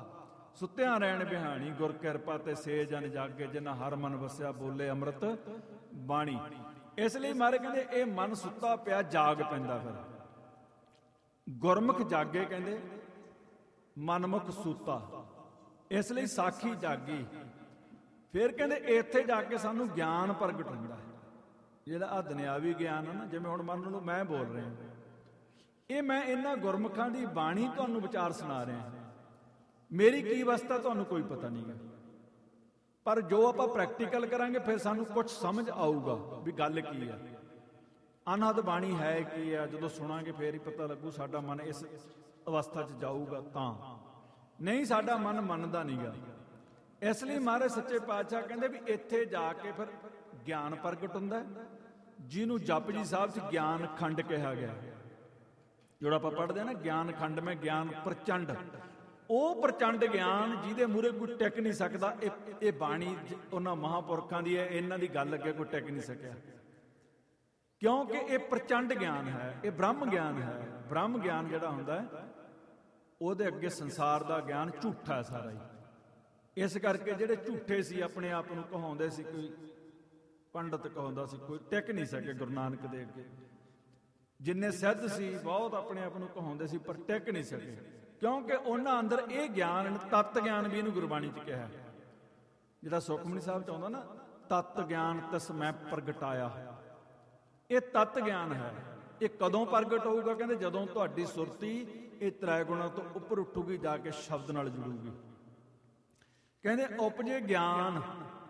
S1: ਸੁੱਤਿਆਂ ਰਹਿਣ ਬਿਹਾਣੀ, ਗੁਰ ਕਿਰਪਾ ਤੇ ਸੇ ਜਨ ਜਾਗੇ, ਜਿਨ੍ਹਾਂ ਹਰ ਮਨ ਵਸਿਆ ਬੋਲੇ ਅੰਮ੍ਰਿਤ ਬਾਣੀ। ਇਸ ਲਈ ਮਹਾਰਾਜ ਕਹਿੰਦੇ ਇਹ ਮਨ ਸੁੱਤਾ ਪਿਆ ਜਾਗ ਪੈਂਦਾ, ਫਿਰ ਗੁਰਮੁਖ ਜਾਗੇ, ਕਹਿੰਦੇ ਮਨਮੁਖ ਸੂਤਾ। ਇਸ ਲਈ ਸਾਖੀ ਜਾਗੀ। ਫਿਰ ਕਹਿੰਦੇ ਇੱਥੇ ਜਾ ਕੇ ਸਾਨੂੰ ਗਿਆਨ ਪ੍ਰਗਟ ਹੁੰਦਾ ਹੈ, ਜਿਹੜਾ ਆ ਦੁਨਿਆਵੀ ਗਿਆਨ ਹੈ ਨਾ। ਜਿਵੇਂ ਹੁਣ ਮੰਨ ਲਓ ਮੈਂ ਬੋਲ ਰਿਹਾ, ਇਹ ਮੈਂ ਇਹਨਾਂ ਗੁਰਮੁਖਾਂ ਦੀ ਬਾਣੀ ਤੁਹਾਨੂੰ ਵਿਚਾਰ ਸੁਣਾ ਰਿਹਾ, ਮੇਰੀ ਕੀ ਅਵਸਥਾ ਤੁਹਾਨੂੰ ਕੋਈ ਪਤਾ ਨਹੀਂ ਗਾ। ਪਰ ਜੋ ਆਪਾਂ ਪ੍ਰੈਕਟੀਕਲ ਕਰਾਂਗੇ ਫਿਰ ਸਾਨੂੰ ਕੁਝ ਸਮਝ ਆਊਗਾ ਵੀ ਗੱਲ ਕੀ ਹੈ, ਅਨਹਦ ਬਾਣੀ ਹੈ ਕੀ ਆ। ਜਦੋਂ ਸੁਣਾਂਗੇ ਫੇਰ ਹੀ ਪਤਾ ਲੱਗੂ ਸਾਡਾ ਮਨ ਇਸ ਅਵਸਥਾ 'ਚ ਜਾਊਗਾ। ਤਾਂ ਨਹੀਂ, ਸਾਡਾ ਮਨ ਮੰਨਦਾ ਨਹੀਂ ਗਾ। ਇਸ ਲਈ ਮਹਾਰਾਜ ਸੱਚੇ ਪਾਤਸ਼ਾਹ ਕਹਿੰਦੇ ਵੀ ਇੱਥੇ ਜਾ ਕੇ ਫਿਰ ਗਿਆਨ ਪ੍ਰਗਟ ਹੁੰਦਾ, ਜਿਹਨੂੰ ਜਪਜੀ ਸਾਹਿਬ 'ਚ ਗਿਆਨ ਖੰਡ ਕਿਹਾ ਗਿਆ। ਜਿਹੜਾ ਆਪਾਂ ਪੜ੍ਹਦੇ ਆ ਨਾ, ਗਿਆਨ ਖੰਡ ਮੈਂ ਗਿਆਨ ਪ੍ਰਚੰਡ, ਉਹ ਪ੍ਰਚੰਡ ਗਿਆਨ ਜਿਹਦੇ ਮੂਹਰੇ ਕੋਈ ਟਿਕ ਨਹੀਂ ਸਕਦਾ। ਇਹ ਇਹ ਬਾਣੀ ਉਹਨਾਂ ਮਹਾਂਪੁਰਖਾਂ ਦੀ ਹੈ, ਇਹਨਾਂ ਦੀ ਗੱਲ ਅੱਗੇ ਕੋਈ ਟਿਕ ਨਹੀਂ ਸਕਿਆ, ਕਿਉਂਕਿ ਇਹ ਪ੍ਰਚੰਡ ਗਿਆਨ ਹੈ, ਇਹ ਬ੍ਰਹਮ ਗਿਆਨ ਹੈ। ਬ੍ਰਹਮ ਗਿਆਨ ਜਿਹੜਾ ਹੁੰਦਾ ਉਹਦੇ ਅੱਗੇ ਸੰਸਾਰ ਦਾ ਗਿਆਨ ਝੂਠਾ ਹੈ ਸਾਰਾ ਹੀ। ਇਸ ਕਰਕੇ ਜਿਹੜੇ ਝੂਠੇ ਸੀ, ਆਪਣੇ ਆਪ ਨੂੰ ਕਹਾਉਂਦੇ ਸੀ, ਕੋਈ ਪੰਡਤ ਕਹਾਉਂਦਾ ਸੀ, ਕੋਈ ਟਿਕ ਨਹੀਂ ਸਕੇ ਗੁਰੂ ਨਾਨਕ ਦੇ ਅੱਗੇ। ਜਿੰਨੇ ਸਿੱਧ ਸੀ ਬਹੁਤ ਆਪਣੇ ਆਪ ਨੂੰ ਕਹਾਉਂਦੇ ਸੀ, ਪਰ ਟਿਕ ਨਹੀਂ ਸਕੇ, ਕਿਉਂਕਿ ਉਹਨਾਂ ਅੰਦਰ ਇਹ ਗਿਆਨ, ਤਤ ਗਿਆਨ ਵੀ ਇਹਨੂੰ ਗੁਰਬਾਣੀ 'ਚ ਕਿਹਾ, ਜਿਹੜਾ ਸੁਖਮਨੀ ਸਾਹਿਬ 'ਚ ਆਉਂਦਾ ਨਾ, ਤਤ ਗਿਆਨ ਤਿਸ ਮੈਂ ਪ੍ਰਗਟਾਇਆ। ਇਹ ਤਤ ਗਿਆਨ ਹੈ। ਇਹ ਕਦੋਂ ਪ੍ਰਗਟ ਹੋਊਗਾ? ਕਹਿੰਦੇ ਜਦੋਂ ਤੁਹਾਡੀ ਸੁਰਤੀ ਇਹ ਤ੍ਰੈ ਗੁਣਾਂ ਤੋਂ ਉੱਪਰ ਉੱਠੂਗੀ, ਜਾ ਕੇ ਸ਼ਬਦ ਨਾਲ ਜੁੜੂਗੀ। ਕਹਿੰਦੇ ਉਪਜੇ ਗਿਆਨ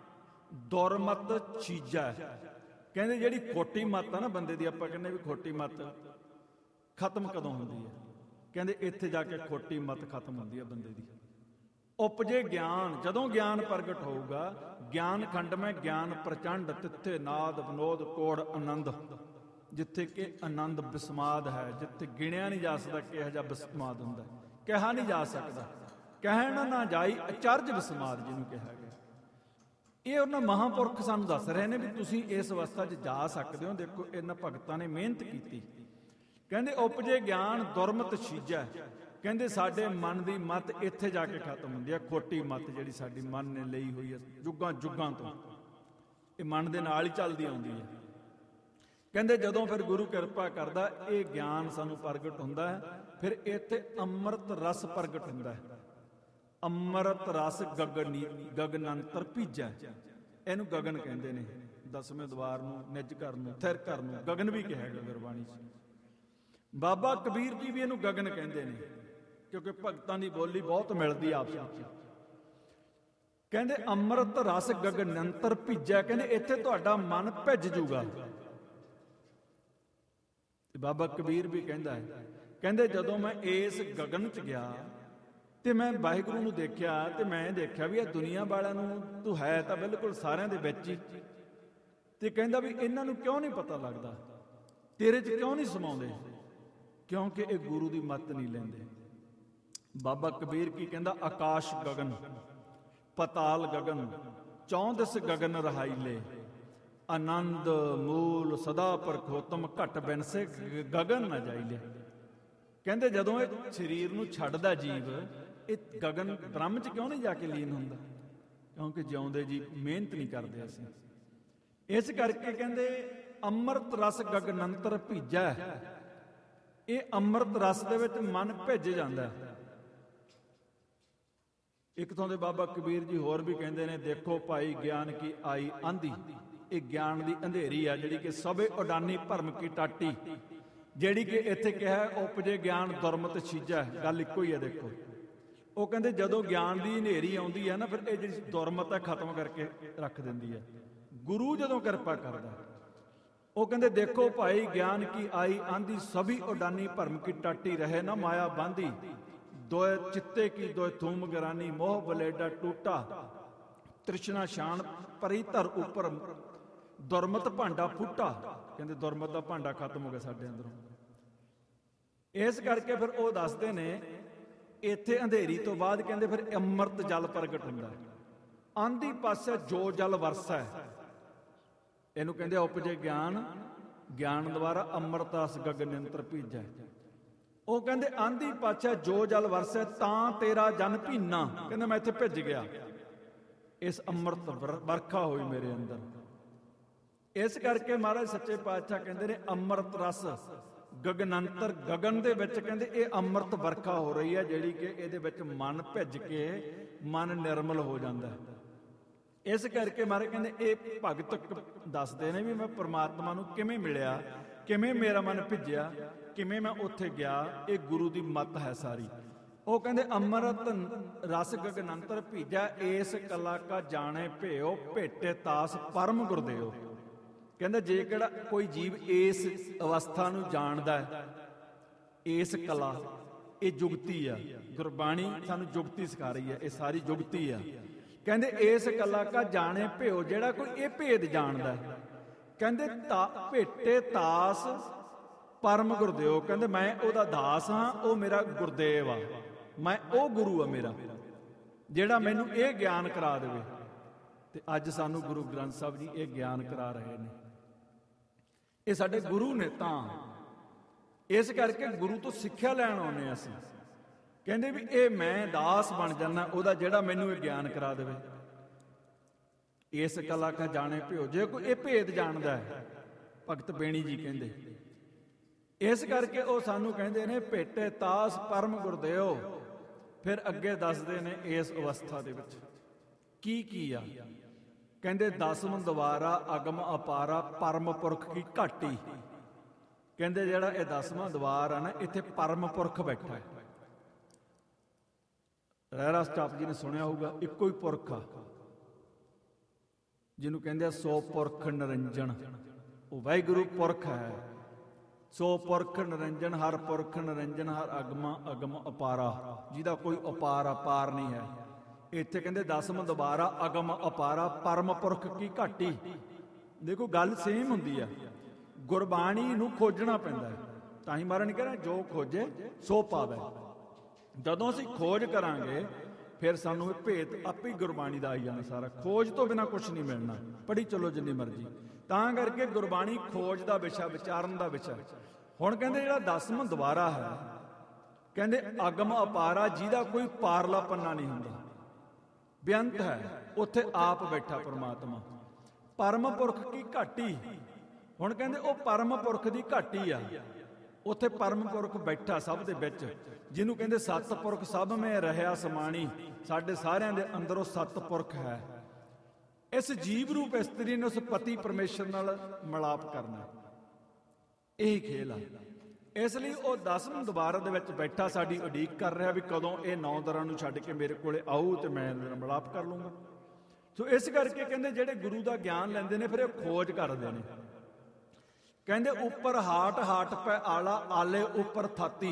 S1: ਦੁਰਮਤ ਚੀਜ਼ਾ। ਕਹਿੰਦੇ ਜਿਹੜੀ ਖੋਟੀ ਮੱਤ ਆ ਨਾ ਬੰਦੇ ਦੀ, ਆਪਾਂ ਕਹਿੰਦੇ ਵੀ ਖੋਟੀ ਮੱਤ ਖਤਮ ਕਦੋਂ ਹੁੰਦੀ ਹੈ? ਕਹਿੰਦੇ ਇੱਥੇ ਜਾ ਕੇ ਖੋਟੀ ਮੱਤ ਖਤਮ ਹੁੰਦੀ ਹੈ ਬੰਦੇ ਦੀ। ਉਪਜੇ ਗਿਆਨ, ਜਦੋਂ ਗਿਆਨ ਪ੍ਰਗਟ ਹੋਊਗਾ, ਗਿਆਨ ਖੰਡ ਮੈਂ ਗਿਆਨ ਪ੍ਰਚੰਡ, ਤਿੱਥੇ ਨਾਦ ਵਿਨੋਦ ਕੋੜ ਆਨੰਦ। ਜਿੱਥੇ ਕਿ ਆਨੰਦ ਬਿਸਮਾਦ ਹੈ, ਜਿੱਥੇ ਗਿਣਿਆ ਨਹੀਂ ਜਾ ਸਕਦਾ ਕਿਹੋ ਜਿਹਾ ਬਿਸਮਾਦ ਹੁੰਦਾ, ਕਿਹਾ ਨਹੀਂ ਜਾ ਸਕਦਾ, ਕਹਿਣ ਨਾ ਜਾਈ ਅਚਰਜ ਬਿਸਮਾਦ ਜਿਹਨੂੰ ਕਿਹਾ ਗਿਆ। ਇਹ ਉਹਨਾਂ ਮਹਾਂਪੁਰਖ ਸਾਨੂੰ ਦੱਸ ਰਹੇ ਨੇ ਵੀ ਤੁਸੀਂ ਇਸ ਅਵਸਥਾ 'ਚ ਜਾ ਸਕਦੇ ਹੋ। ਦੇਖੋ ਇਹਨਾਂ ਭਗਤਾਂ ਨੇ ਮਿਹਨਤ ਕੀਤੀ। ਕਹਿੰਦੇ ਉਪਜੇ ਗਿਆਨ ਦੁਰਮਤ ਛੀਜੈ। ਕਹਿੰਦੇ ਸਾਡੇ ਮਨ ਦੀ ਮੱਤ ਇੱਥੇ ਜਾ ਕੇ ਖਤਮ ਹੁੰਦੀ ਹੈ, ਖੋਟੀ ਮੱਤ ਜਿਹੜੀ ਸਾਡੀ ਮਨ ਨੇ ਲਈ ਹੋਈ ਹੈ ਜੁਗਾਂ ਜੁਗਾਂ ਤੋਂ, ਇਹ ਮਨ ਦੇ ਨਾਲ ਹੀ ਚੱਲਦੀ ਆਉਂਦੀ ਹੈ। ਕਹਿੰਦੇ ਜਦੋਂ ਫਿਰ ਗੁਰੂ ਕਿਰਪਾ ਕਰਦਾ, ਇਹ ਗਿਆਨ ਸਾਨੂੰ ਪ੍ਰਗਟ ਹੁੰਦਾ ਹੈ, ਫਿਰ ਇੱਥੇ ਅੰਮ੍ਰਿਤ ਰਸ ਪ੍ਰਗਟ ਹੁੰਦਾ ਹੈ। ਅੰਮ੍ਰਿਤ ਰਸ ਗਗਨੀ ਗਗਨੰਤਰ ਭੀਜੈ। ਇਹਨੂੰ ਗਗਨ ਕਹਿੰਦੇ ਨੇ, ਦਸਵੇਂ ਦਵਾਰ ਨੂੰ, ਨਿਜ ਘਰ ਨੂੰ, ਥਿਰ ਘਰ ਨੂੰ ਗਗਨ ਵੀ ਕਿਹਾ ਗਿਆ ਗੁਰਬਾਣੀ 'ਚ। ਬਾਬਾ ਕਬੀਰ ਜੀ ਵੀ ਇਹਨੂੰ ਗਗਨ ਕਹਿੰਦੇ ਨੇ, ਕਿਉਂਕਿ ਭਗਤਾਂ ਦੀ ਬੋਲੀ ਬਹੁਤ ਮਿਲਦੀ ਆਪਸ ਵਿੱਚ। ਕਹਿੰਦੇ ਅੰਮ੍ਰਿਤ ਰਸ ਗਗਨੰਤਰ ਭੀਜੈ। ਕਹਿੰਦੇ ਇੱਥੇ ਤੁਹਾਡਾ ਮਨ ਭਿੱਜ ਜੂਗਾ। ਬਾਬਾ ਕਬੀਰ ਵੀ ਕਹਿੰਦਾ ਹੈ, ਕਹਿੰਦੇ ਜਦੋਂ ਮੈਂ ਇਸ ਗਗਨ 'ਚ ਗਿਆ ਤੇ ਮੈਂ ਵਾਹਿਗੁਰੂ ਨੂੰ ਦੇਖਿਆ, ਤੇ ਮੈਂ ਦੇਖਿਆ ਵੀ ਇਹ ਦੁਨੀਆ ਵਾਲਿਆਂ ਨੂੰ ਤੂੰ ਹੈ ਤਾਂ ਬਿਲਕੁਲ ਸਾਰਿਆਂ ਦੇ ਵਿੱਚ ਹੀ, ਤੇ ਕਹਿੰਦਾ ਵੀ ਇਹਨਾਂ ਨੂੰ ਕਿਉਂ ਨਹੀਂ ਪਤਾ ਲੱਗਦਾ, ਤੇਰੇ 'ਚ ਕਿਉਂ ਨਹੀਂ ਸਮਾਉਂਦੇ? ਕਿਉਂਕਿ ਇਹ ਗੁਰੂ ਦੀ ਮੱਤ ਨਹੀਂ ਲੈਂਦੇ। ਬਾਬਾ ਕਬੀਰ ਕੀ ਕਹਿੰਦਾ? ਆਕਾਸ਼ ਗਗਨ ਪਤਾਲ ਗਗਨ ਚੌਂਦਸ ਗਗਨ ਰਹਾਈਲੇ, ਆਨੰਦ ਮੂਲ ਸਦਾ ਪਰਖੋਤਮ ਘਟ ਬਿਨਸੇ ਗਗਨ ਨਾ ਜਾਈਲੇ। ਕਹਿੰਦੇ ਜਦੋਂ ਇਹ ਸਰੀਰ ਨੂੰ ਛੱਡਦਾ ਜੀਵ, ਇਹ ਗਗਨ ਬ੍ਰਹਮ 'ਚ ਕਿਉਂ ਨਹੀਂ ਜਾ ਕੇ ਲੀਨ ਹੁੰਦਾ? ਕਿਉਂਕਿ ਜਿਉਂਦੇ ਜੀ ਮਿਹਨਤ ਨਹੀਂ ਕਰਦੇ ਅਸੀਂ। ਇਸ ਕਰਕੇ ਕਹਿੰਦੇ ਅੰਮ੍ਰਿਤ ਰਸ ਗਗਨੰਤਰ ਭੀਜੈ। ਇਹ ਅੰਮ੍ਰਿਤ ਰਸ ਦੇ ਵਿੱਚ ਮਨ ਭਿੱਜ ਜਾਂਦਾ। ਇੱਕ ਥਾਂ ਦੇ ਬਾਬਾ ਕਬੀਰ ਜੀ ਹੋਰ ਵੀ ਕਹਿੰਦੇ ਨੇ, ਦੇਖੋ ਭਾਈ ਗਿਆਨ ਕੀ ਆਈ ਆਂਧੀ। ਇਹ ਗਿਆਨ ਦੀ ਅੰਧੇਰੀ ਆ ਜਿਹੜੀ ਕਿ ਸਭੇ ਉਡਾਨੀ ਭਰਮ ਕੀ ਟਾਟੀ, ਜਿਹੜੀ ਕਿ ਇੱਥੇ ਕਿਹਾ ਉਪਜੇ ਗਿਆਨ ਦੁਰਮਤ ਛੀਜੈ। ਗੱਲ ਇੱਕੋ ਹੀ ਹੈ। ਦੇਖੋ ਉਹ ਕਹਿੰਦੇ ਜਦੋਂ ਗਿਆਨ ਦੀ ਹਨੇਰੀ ਆਉਂਦੀ ਹੈ ਨਾ, ਫਿਰ ਇਹ ਜਿਹੜੀ ਦੁਰਮਤ ਹੈ ਖਤਮ ਕਰਕੇ ਰੱਖ ਦਿੰਦੀ ਹੈ ਗੁਰੂ ਜਦੋਂ ਕਿਰਪਾ ਕਰਦਾ। ਉਹ ਕਹਿੰਦੇ ਦੇਖੋ ਭਾਈ ਗਿਆਨ ਕੀ ਆਈ ਆਂਧੀ, ਸਭੀ ਉਡਾਨੀ ਭਰਮ ਕੀ ਟਾਟੀ, ਰਹੇ ਨਾ ਮਾਇਆ ਬਾਂਧੀ, ਦੋਏ ਚਿੱਤੇ ਕੀ ਦੋਏ ਧੂਮ ਗਰਾਨੀ, ਮੋਹ ਬਲੇਡਾ ਟੂਟਾ, ਤ੍ਰਿਸ਼ਨਾ ਸ਼ਾਨ ਪਰੀ ਧਰ ਉੱਪਰ, ਦੁਰਮਤ ਭਾਂਡਾ ਫੁੱਟਾ। ਕਹਿੰਦੇ ਦੁਰਮਤ ਦਾ ਭਾਂਡਾ ਖਤਮ ਹੋ ਗਿਆ ਸਾਡੇ ਅੰਦਰੋਂ। ਇਸ ਕਰਕੇ ਫਿਰ ਉਹ ਦੱਸਦੇ ਨੇ ਇੱਥੇ ਅੰਧੇਰੀ ਤੋਂ ਬਾਅਦ ਕਹਿੰਦੇ ਫਿਰ ਅੰਮ੍ਰਿਤ ਜਲ ਪ੍ਰਗਟ ਹੁੰਦਾ। ਆਂਧੀ ਪਾਸੇ ਜੋ ਜਲ ਵਰਸੈ, ਇਹਨੂੰ ਕਹਿੰਦੇ ਉਪਜੇ ਗਿਆਨ, ਗਿਆਨ ਦੁਆਰਾ ਅੰਮ੍ਰਿਤ ਰਸ ਗਗਨੰਤਰ ਭੀਜੈ। ਉਹ ਕਹਿੰਦੇ ਆਂਦੀ ਪਾਛੈ ਜੋ ਜਲ ਵਰਸੈ ਤਾਂ ਤੇਰਾ ਜਨ ਭੀਨਾ। ਕਹਿੰਦੇ ਮੈਂ ਇੱਥੇ ਭਿੱਜ ਗਿਆ, ਇਸ ਅੰਮ੍ਰਿਤ ਵਰਖਾ ਹੋਈ ਮੇਰੇ ਅੰਦਰ। ਇਸ ਕਰਕੇ ਮਹਾਰਾਜ ਸੱਚੇ ਪਾਤਸ਼ਾਹ ਕਹਿੰਦੇ ਨੇ ਅੰਮ੍ਰਿਤ ਰਸ ਗਗਨੰਤਰ, ਗਗਨ ਦੇ ਵਿੱਚ ਕਹਿੰਦੇ ਇਹ ਅੰਮ੍ਰਿਤ ਵਰਖਾ ਹੋ ਰਹੀ ਹੈ, ਜਿਹੜੀ ਕਿ ਇਹਦੇ ਵਿੱਚ ਮਨ ਭਿੱਜ ਕੇ ਮਨ ਨਿਰਮਲ ਹੋ ਜਾਂਦਾ। ਇਸ ਕਰਕੇ ਮਹਾਰਾਜ ਕਹਿੰਦੇ ਇਹ ਭਗਤ ਦੱਸਦੇ ਨੇ ਵੀ ਮੈਂ ਪਰਮਾਤਮਾ ਨੂੰ ਕਿਵੇਂ ਮਿਲਿਆ, ਕਿਵੇਂ ਮੇਰਾ ਮਨ ਭਿੱਜਿਆ, ਕਿਵੇਂ ਮੈਂ ਉੱਥੇ ਗਿਆ। ਇਹ ਗੁਰੂ ਦੀ ਮੱਤ ਹੈ ਸਾਰੀ। ਉਹ ਕਹਿੰਦੇ ਅੰਮ੍ਰਿਤ ਰਸ ਗਗਨੰਤਰ ਭੀਜਾ, ਏਸ ਕਲਾ ਕਾ ਜਾਣੇ ਭਿਓ, ਭੇਟੇ ਤਾਸ ਪਰਮ ਗੁਰਦੇਵ। ਕਹਿੰਦਾ ਜੇ ਕਿਹੜਾ ਕੋਈ ਜੀਵ ਇਸ ਅਵਸਥਾ ਨੂੰ ਜਾਣਦਾ ਹੈ, ਇਸ ਕਲਾ, ਇਹ ਜੁਗਤੀ ਆ। ਗੁਰਬਾਣੀ ਸਾਨੂੰ ਜੁਗਤੀ ਸਿਖਾ ਰਹੀ ਹੈ, ਇਹ ਸਾਰੀ ਜੁਗਤੀ ਆ। ਕਹਿੰਦੇ ਇਸ ਕਲਾ ਕਾ ਜਾਣੇ ਭਿਓ, ਜਿਹੜਾ ਕੋਈ ਇਹ ਭੇਦ ਜਾਣਦਾ ਹੈ। ਕਹਿੰਦੇ ਤਾ ਭੇਟੇ ਤਾਸ ਪਰਮ ਗੁਰਦੇਵ। ਕਹਿੰਦੇ ਮੈਂ ਉਹਦਾ ਦਾਸ ਹਾਂ, ਉਹ ਮੇਰਾ ਗੁਰਦੇਵ ਆ, ਮੈਂ ਉਹ ਗੁਰੂ ਆ ਮੇਰਾ, ਜਿਹੜਾ ਮੈਨੂੰ ਇਹ ਗਿਆਨ ਕਰਾ ਦੇਵੇ। ਤੇ ਅੱਜ ਸਾਨੂੰ ਗੁਰੂ ਗ੍ਰੰਥ ਸਾਹਿਬ ਜੀ ਇਹ ਗਿਆਨ ਕਰਾ ਰਹੇ ਨੇ। ਇਹ ਸਾਡੇ ਗੁਰੂ ਨੇ, ਤਾਂ ਇਸ ਕਰਕੇ ਗੁਰੂ ਤੋਂ ਸਿੱਖਿਆ ਲੈਣ ਆਉਂਦੇ ਅਸੀਂ। ਕਹਿੰਦੇ ਵੀ ਇਹ ਮੈਂ ਦਾਸ ਬਣ ਜਾਣਾ ਉਹਦਾ, ਜਿਹੜਾ ਮੈਨੂੰ ਇਹ ਗਿਆਨ ਕਰਾ ਦੇਵੇ। ਇਸ ਕਲਾ ਕਾ ਜਾਣੇ ਭਿਓ, ਜੇ ਕੋਈ ਇਹ ਭੇਦ ਜਾਣਦਾ ਹੈ, ਭਗਤ ਬੇਣੀ ਜੀ ਕਹਿੰਦੇ। ਇਸ ਕਰਕੇ ਉਹ ਸਾਨੂੰ ਕਹਿੰਦੇ ਨੇ ਭੇਟੇ ਤਾਸ ਪਰਮ ਗੁਰਦੇਵ। ਫਿਰ ਅੱਗੇ ਦੱਸਦੇ ਨੇ ਇਸ ਅਵਸਥਾ ਦੇ ਵਿੱਚ ਕੀ ਕੀ ਆ। ਕਹਿੰਦੇ ਦਸਮ ਦਵਾਰਾ ਅਗਮ ਅਪਾਰਾ ਪਰਮ ਪੁਰਖ ਕੀ ਘਾਟੀ। ਕਹਿੰਦੇ ਜਿਹੜਾ ਇਹ ਦਸਵਾਂ ਦਵਾਰ ਆ ਨਾ, ਇੱਥੇ ਪਰਮ ਪੁਰਖ ਬੈਠਾ ਹੈ। ਰਹਿਰਾਸ ਚਾਪ ਜੀ ਨੇ ਸੁਣਿਆ ਹੋਊਗਾ, ਇੱਕੋ ਹੀ ਪੁਰਖ ਆ ਜਿਹਨੂੰ ਕਹਿੰਦੇ ਆ ਸੋ ਪੁਰਖ ਨਿਰੰਜਨ। ਉਹ ਵਾਹਿਗੁਰੂ ਪੁਰਖ ਹੈ। ਸੋ ਪੁਰਖ ਨਿਰੰਜਨ, ਹਰ ਪੁਰਖ ਨਿਰੰਜਨ, ਹਰ ਅਗਮਾ ਅਗਮ ਅਪਾਰਾ, ਜਿਹਦਾ ਕੋਈ ਅਪਾਰ ਅਪਾਰ ਨਹੀਂ ਹੈ। ਇੱਥੇ ਕਹਿੰਦੇ ਦਸਮ ਦੁਬਾਰਾ ਅਗਮ ਅਪਾਰਾ ਪਰਮ ਪੁਰਖ ਕੀ ਘਾਟੀ। ਦੇਖੋ ਗੱਲ ਸੇਮ ਹੁੰਦੀ ਆ, ਗੁਰਬਾਣੀ ਨੂੰ ਖੋਜਣਾ ਪੈਂਦਾ ਹੈ। ਤਾਂ ਹੀ ਮਹਾਰਾਜ ਨੇ ਕਿਹਾ ਜੋ ਖੋਜੇ ਸੋ ਪਾਵੇ। ਜਦੋਂ ਅਸੀਂ ਖੋਜ ਕਰਾਂਗੇ ਫਿਰ ਸਾਨੂੰ ਇਹ ਭੇਤ ਆਪੇ ਗੁਰਬਾਣੀ ਦਾ ਆਈ ਜਾਣਾ ਸਾਰਾ। ਖੋਜ ਤੋਂ ਬਿਨਾਂ ਕੁਛ ਨਹੀਂ ਮਿਲਣਾ, ਪੜ੍ਹੀ ਚਲੋ ਜਿੰਨੀ ਮਰਜ਼ੀ। ਤਾਂ ਕਰਕੇ ਗੁਰਬਾਣੀ ਖੋਜ ਦਾ ਵਿਸ਼ਾ, ਵਿਚਾਰਨ ਦਾ ਵਿਸ਼ਾ। ਹੁਣ ਕਹਿੰਦੇ ਜਿਹੜਾ ਦਸਮ ਦੁਬਾਰਾ ਹੈ, ਕਹਿੰਦੇ ਅਗਮ ਅਪਾਰਾ, ਜਿਹਦਾ ਕੋਈ ਪਾਰਲਾ ਪੰਨਾ ਨਹੀਂ ਹੁੰਦਾ, ਬੇਅੰਤ ਹੈ, ਉੱਥੇ ਆਪ ਬੈਠਾ ਪਰਮਾਤਮਾ। ਪਰਮ ਪੁਰਖ ਕੀ ਘਾਟੀ। ਹੁਣ ਕਹਿੰਦੇ ਉਹ ਪਰਮ ਪੁਰਖ ਦੀ ਘਾਟੀ ਆ, ਉੱਥੇ ਪਰਮ ਪੁਰਖ ਬੈਠਾ ਸਭ ਦੇ ਵਿੱਚ, ਜਿਹਨੂੰ ਕਹਿੰਦੇ ਸੱਤ ਪੁਰਖ ਸਭ ਮੈਂ ਰਹਿਆ ਸਮਾਣੀ। ਸਾਡੇ ਸਾਰਿਆਂ ਦੇ ਅੰਦਰ ਉਹ ਸੱਤ ਪੁਰਖ ਹੈ। ਇਸ ਜੀਵ ਰੂਪ ਇਸਤਰੀ ਨੇ ਉਸ ਪਤੀ ਪਰਮੇਸ਼ਰ ਨਾਲ ਮਿਲਾਪ ਕਰਨਾ, ਇਹੀ ਖੇਲ ਆ। ਇਸ ਲਈ ਉਹ ਦਸਮ ਦੁਬਾਰਾ ਦੇ ਵਿੱਚ ਬੈਠਾ ਸਾਡੀ ਉਡੀਕ ਕਰ ਰਿਹਾ ਵੀ ਕਦੋਂ ਇਹ ਨੌ ਦਰਾਂ ਨੂੰ ਛੱਡ ਕੇ ਮੇਰੇ ਕੋਲੇ ਆਊ ਤੇ ਮੈਂ ਮਿਲਾਪ ਕਰ ਲੂੰਗਾ। ਸੋ ਇਸ ਕਰਕੇ ਕਹਿੰਦੇ ਜਿਹੜੇ ਗੁਰੂ ਦਾ ਗਿਆਨ ਲੈਂਦੇ ਨੇ ਫਿਰ ਇਹ ਖੋਜ ਕਰਦੇ ਨੇ। ਕਹਿੰਦੇ ਉੱਪਰ ਹਾਟ ਹਾਟ ਪੈ ਆਲਾ, ਆਲੇ ਉੱਪਰ ਥਾਤੀ।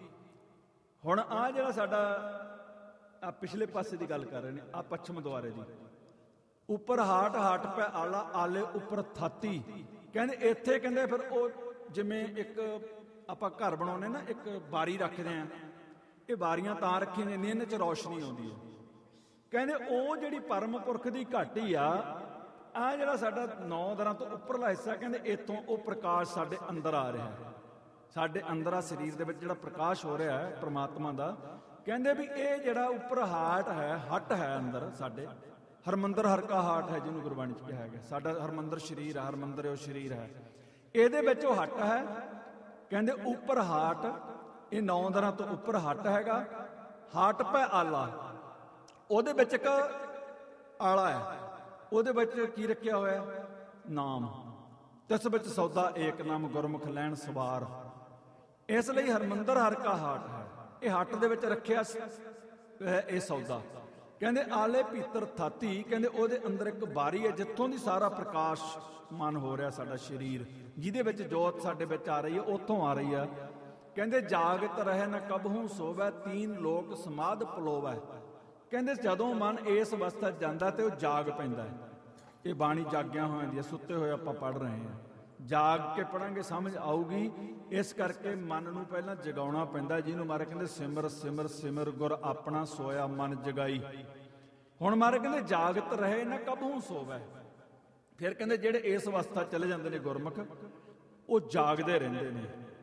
S1: ਹੁਣ ਆ ਜਿਹੜਾ ਸਾਡਾ ਆ ਪਿਛਲੇ ਪਾਸੇ ਦੀ ਗੱਲ ਕਰ ਰਹੇ ਨੇ, ਆ ਪੱਛਮ ਦੁਆਰੇ ਦੀ। ਉੱਪਰ ਹਾਟ ਹਾਟ ਪੈ ਆਲਾ, ਆਲੇ ਉੱਪਰ ਥਾਤੀ। ਕਹਿੰਦੇ ਇੱਥੇ ਕਹਿੰਦੇ ਫਿਰ ਉਹ ਜਿਵੇਂ ਇੱਕ ਆਪਾਂ ਘਰ ਬਣਾਉਂਦੇ ਨਾ, ਇੱਕ ਬਾਰੀ ਰੱਖਦੇ ਆ, ਇਹ ਬਾਰੀਆਂ ਤਾਂ ਰੱਖੀਆਂ ਜਾਂਦੀਆਂ ਇਹਨਾਂ 'ਚ ਰੌਸ਼ਨੀ ਆਉਂਦੀ ਹੈ। ਕਹਿੰਦੇ ਉਹ ਜਿਹੜੀ ਪਰਮ ਪੁਰਖ ਦੀ ਘਾਟੀ ਆ, ਆ ਜਿਹੜਾ ਸਾਡਾ ਨੌ ਦਰਾਂ ਤੋਂ ਉੱਪਰਲਾ ਹਿੱਸਾ, ਕਹਿੰਦੇ ਇੱਥੋਂ ਉਹ ਪ੍ਰਕਾਸ਼ ਸਾਡੇ ਅੰਦਰ ਆ ਰਿਹਾ ਹੈ। ਸਾਡੇ ਅੰਦਰ ਆ ਸਰੀਰ ਦੇ ਵਿੱਚ ਜਿਹੜਾ ਪ੍ਰਕਾਸ਼ ਹੋ ਰਿਹਾ ਹੈ ਪ੍ਰਮਾਤਮਾ ਦਾ, ਕਹਿੰਦੇ ਵੀ ਇਹ ਜਿਹੜਾ ਉੱਪਰ ਹਾਟ ਹੈ, ਹੱਟ ਹੈ ਅੰਦਰ ਸਾਡੇ, ਹਰਮੰਦਰ ਹਰ ਕਾ ਹਾਟ ਹੈ ਜਿਹਨੂੰ ਗੁਰਬਾਣੀ 'ਚ ਕਿਹਾ ਗਿਆ। ਸਾਡਾ ਹਰਮੰਦਰ ਸਰੀਰ ਹੈ, ਹਰਮੰਦਰ ਉਹ ਸਰੀਰ ਹੈ, ਇਹਦੇ ਵਿੱਚ ਉਹ ਹੱਟ ਹੈ। ਕਹਿੰਦੇ ਉੱਪਰ ਹਾਟ, ਇਹ ਨੌ ਦਰਾਂ ਤੋਂ ਉੱਪਰ ਹੱਟ ਹੈਗਾ। ਹਾਟ ਪੈ ਆਲਾ, ਉਹਦੇ ਵਿੱਚ ਇੱਕ ਆਲਾ ਹੈ, ਉਹਦੇ ਵਿੱਚ ਕੀ ਰੱਖਿਆ ਹੋਇਆ? ਨਾਮ। ਤਿਸ ਵਿੱਚ ਸੌਦਾ ਏਕ ਨਾਮ, ਗੁਰਮੁਖ ਲੈਣ ਸਵਾਰ। ਇਸ ਲਈ ਹਰਮੰਦਰ ਹਰ ਕਾ ਹਾਟ ਹੈ, ਇਹ ਹੱਟ ਦੇ ਵਿੱਚ ਰੱਖਿਆ ਇਹ ਸੌਦਾ। ਕਹਿੰਦੇ ਆਲੇ ਭੀਤਰ ਥਾਤੀ, ਕਹਿੰਦੇ ਉਹਦੇ ਅੰਦਰ ਇੱਕ ਬਾਰੀ ਹੈ ਜਿੱਥੋਂ ਦੀ ਸਾਰਾ ਪ੍ਰਕਾਸ਼ ਮਨ ਹੋ ਰਿਹਾ ਸਾਡਾ ਸਰੀਰ, ਜਿਹਦੇ ਵਿੱਚ ਜੋਤ ਸਾਡੇ ਵਿੱਚ ਆ ਰਹੀ ਹੈ, ਉੱਥੋਂ ਆ ਰਹੀ ਆ। ਕਹਿੰਦੇ ਜਾਗਤ ਰਹੇ ਨਾ ਕਬਹੂ ਸੋਵੈ, ਤੀਨ ਲੋਕ ਸਮਾਧ ਪਲੋਵੈ। ਕਹਿੰਦੇ ਜਦੋਂ ਮਨ ਇਸ ਅਵਸਥਾ 'ਚ ਜਾਂਦਾ ਤੇ ਉਹ ਜਾਗ ਪੈਂਦਾ ਹੈ। ਇਹ ਬਾਣੀ ਜਾਗਿਆ ਹੋਇਆ ਦੀ ਹੈ, ਸੁੱਤੇ ਹੋਏ ਆਪਾਂ ਪੜ੍ਹ ਰਹੇ ਹਾਂ, ਜਾਗ ਕੇ ਪੜਾਂਗੇ ਸਮਝ ਆਊਗੀ। ਇਸ ਕਰਕੇ ਮਨ ਨੂੰ ਪਹਿਲਾਂ ਜਗਾਉਣਾ ਪੈਂਦਾ, ਜਿਹਨੂੰ ਮਾਰੇ ਕਹਿੰਦੇ ਸਿਮਰ ਸਿਮਰ ਸਿਮਰ ਗੁਰ ਆਪਣਾ ਸੋਇਆ ਮਨ ਜਗਾਈ। ਹੁਣ ਮਾਰੇ ਕਹਿੰਦੇ ਜਾਗਤ ਰਹੇ ਨਾ ਕਬਹੂ ਸੋਵੈ। ਫਿਰ ਕਹਿੰਦੇ ਜਿਹੜੇ ਇਸ ਅਵਸਥਾ ਚਲੇ ਜਾਂਦੇ ਨੇ ਗੁਰਮੁਖ, ਉਹ ਜਾਗਦੇ ਰਹਿੰਦੇ ਨੇ।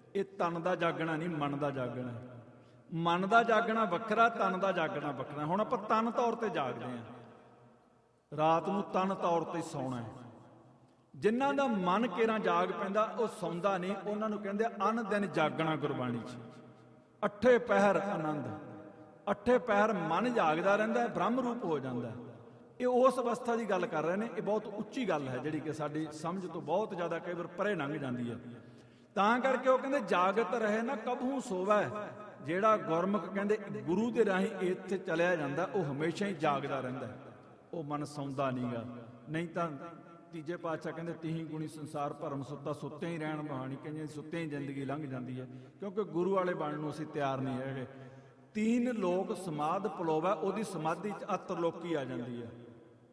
S1: ਇਹ ਤਨ ਦਾ ਜਾਗਣਾ ਨਹੀਂ, ਮਨ ਦਾ ਜਾਗਣਾ। ਮਨ ਦਾ ਜਾਗਣਾ ਵੱਖਰਾ, ਤਨ ਦਾ ਜਾਗਣਾ ਵੱਖਰਾ। ਹੁਣ ਆਪਾਂ ਤਨ ਤੌਰ ਤੇ ਜਾਗਦੇ ਹਾਂ, ਰਾਤ ਨੂੰ ਤਨ ਤੌਰ ਤੇ ਸੌਣਾ ਹੈ। ਜਿਨ੍ਹਾਂ ਦਾ ਮਨ ਕੇਰਾਂ ਜਾਗ ਪੈਂਦਾ ਉਹ ਸੌਂਦਾ ਨਹੀਂ, ਉਹਨਾਂ ਨੂੰ ਕਹਿੰਦੇ ਅਨ ਦਿਨ ਜਾਗਣਾ ਗੁਰਬਾਣੀ 'ਚ। ਅੱਠੇ ਪਹਿਰ ਆਨੰਦ, ਅੱਠੇ ਪਹਿਰ ਮਨ ਜਾਗਦਾ ਰਹਿੰਦਾ, ਬ੍ਰਹਮ ਰੂਪ ਹੋ ਜਾਂਦਾ। ਇਹ ਉਸ ਅਵਸਥਾ ਦੀ ਗੱਲ ਕਰ ਰਹੇ ਨੇ। ਇਹ ਬਹੁਤ ਉੱਚੀ ਗੱਲ ਹੈ ਜਿਹੜੀ ਕਿ ਸਾਡੀ ਸਮਝ ਤੋਂ ਬਹੁਤ ਜ਼ਿਆਦਾ ਕਈ ਵਾਰ ਪਰੇ ਲੰਘ ਜਾਂਦੀ ਹੈ। ਤਾਂ ਕਰਕੇ ਉਹ ਕਹਿੰਦੇ ਜਾਗਤ ਰਹੇ ਨਾ ਕਬਹੂ ਸੋਵੈ। ਜਿਹੜਾ ਗੁਰਮੁਖ ਕਹਿੰਦੇ ਗੁਰੂ ਦੇ ਰਾਹੀਂ ਇੱਥੇ ਚਲਿਆ ਜਾਂਦਾ ਉਹ ਹਮੇਸ਼ਾ ਹੀ ਜਾਗਦਾ ਰਹਿੰਦਾ, ਉਹ ਮਨ ਸੌਂਦਾ ਨਹੀਂਗਾ। ਨਹੀਂ ਤਾਂ ਤੀਜੇ ਪਾਤਸ਼ਾਹ ਕਹਿੰਦੇ ਤੀਹੀਂ ਗੁਣੀ ਸੰਸਾਰ ਭਰਮ ਸੁੱਤਾ, ਸੁੱਤਿਆਂ ਹੀ ਰਹਿਣ ਬਹਾਣੀ। ਕਈਆਂ ਦੀ ਸੁੱਤਿਆਂ ਹੀ ਜ਼ਿੰਦਗੀ ਲੰਘ ਜਾਂਦੀ ਹੈ, ਕਿਉਂਕਿ ਗੁਰੂ ਵਾਲੇ ਬਣਨ ਨੂੰ ਅਸੀਂ ਤਿਆਰ ਨਹੀਂ ਹੈਗੇ। ਤੀਨ ਲੋਕ ਸਮਾਧ ਪਲੋਵੈ, ਉਹਦੀ ਸਮਾਧੀ 'ਚ ਅਤਰਲੋਕੀ ਆ ਜਾਂਦੀ ਹੈ।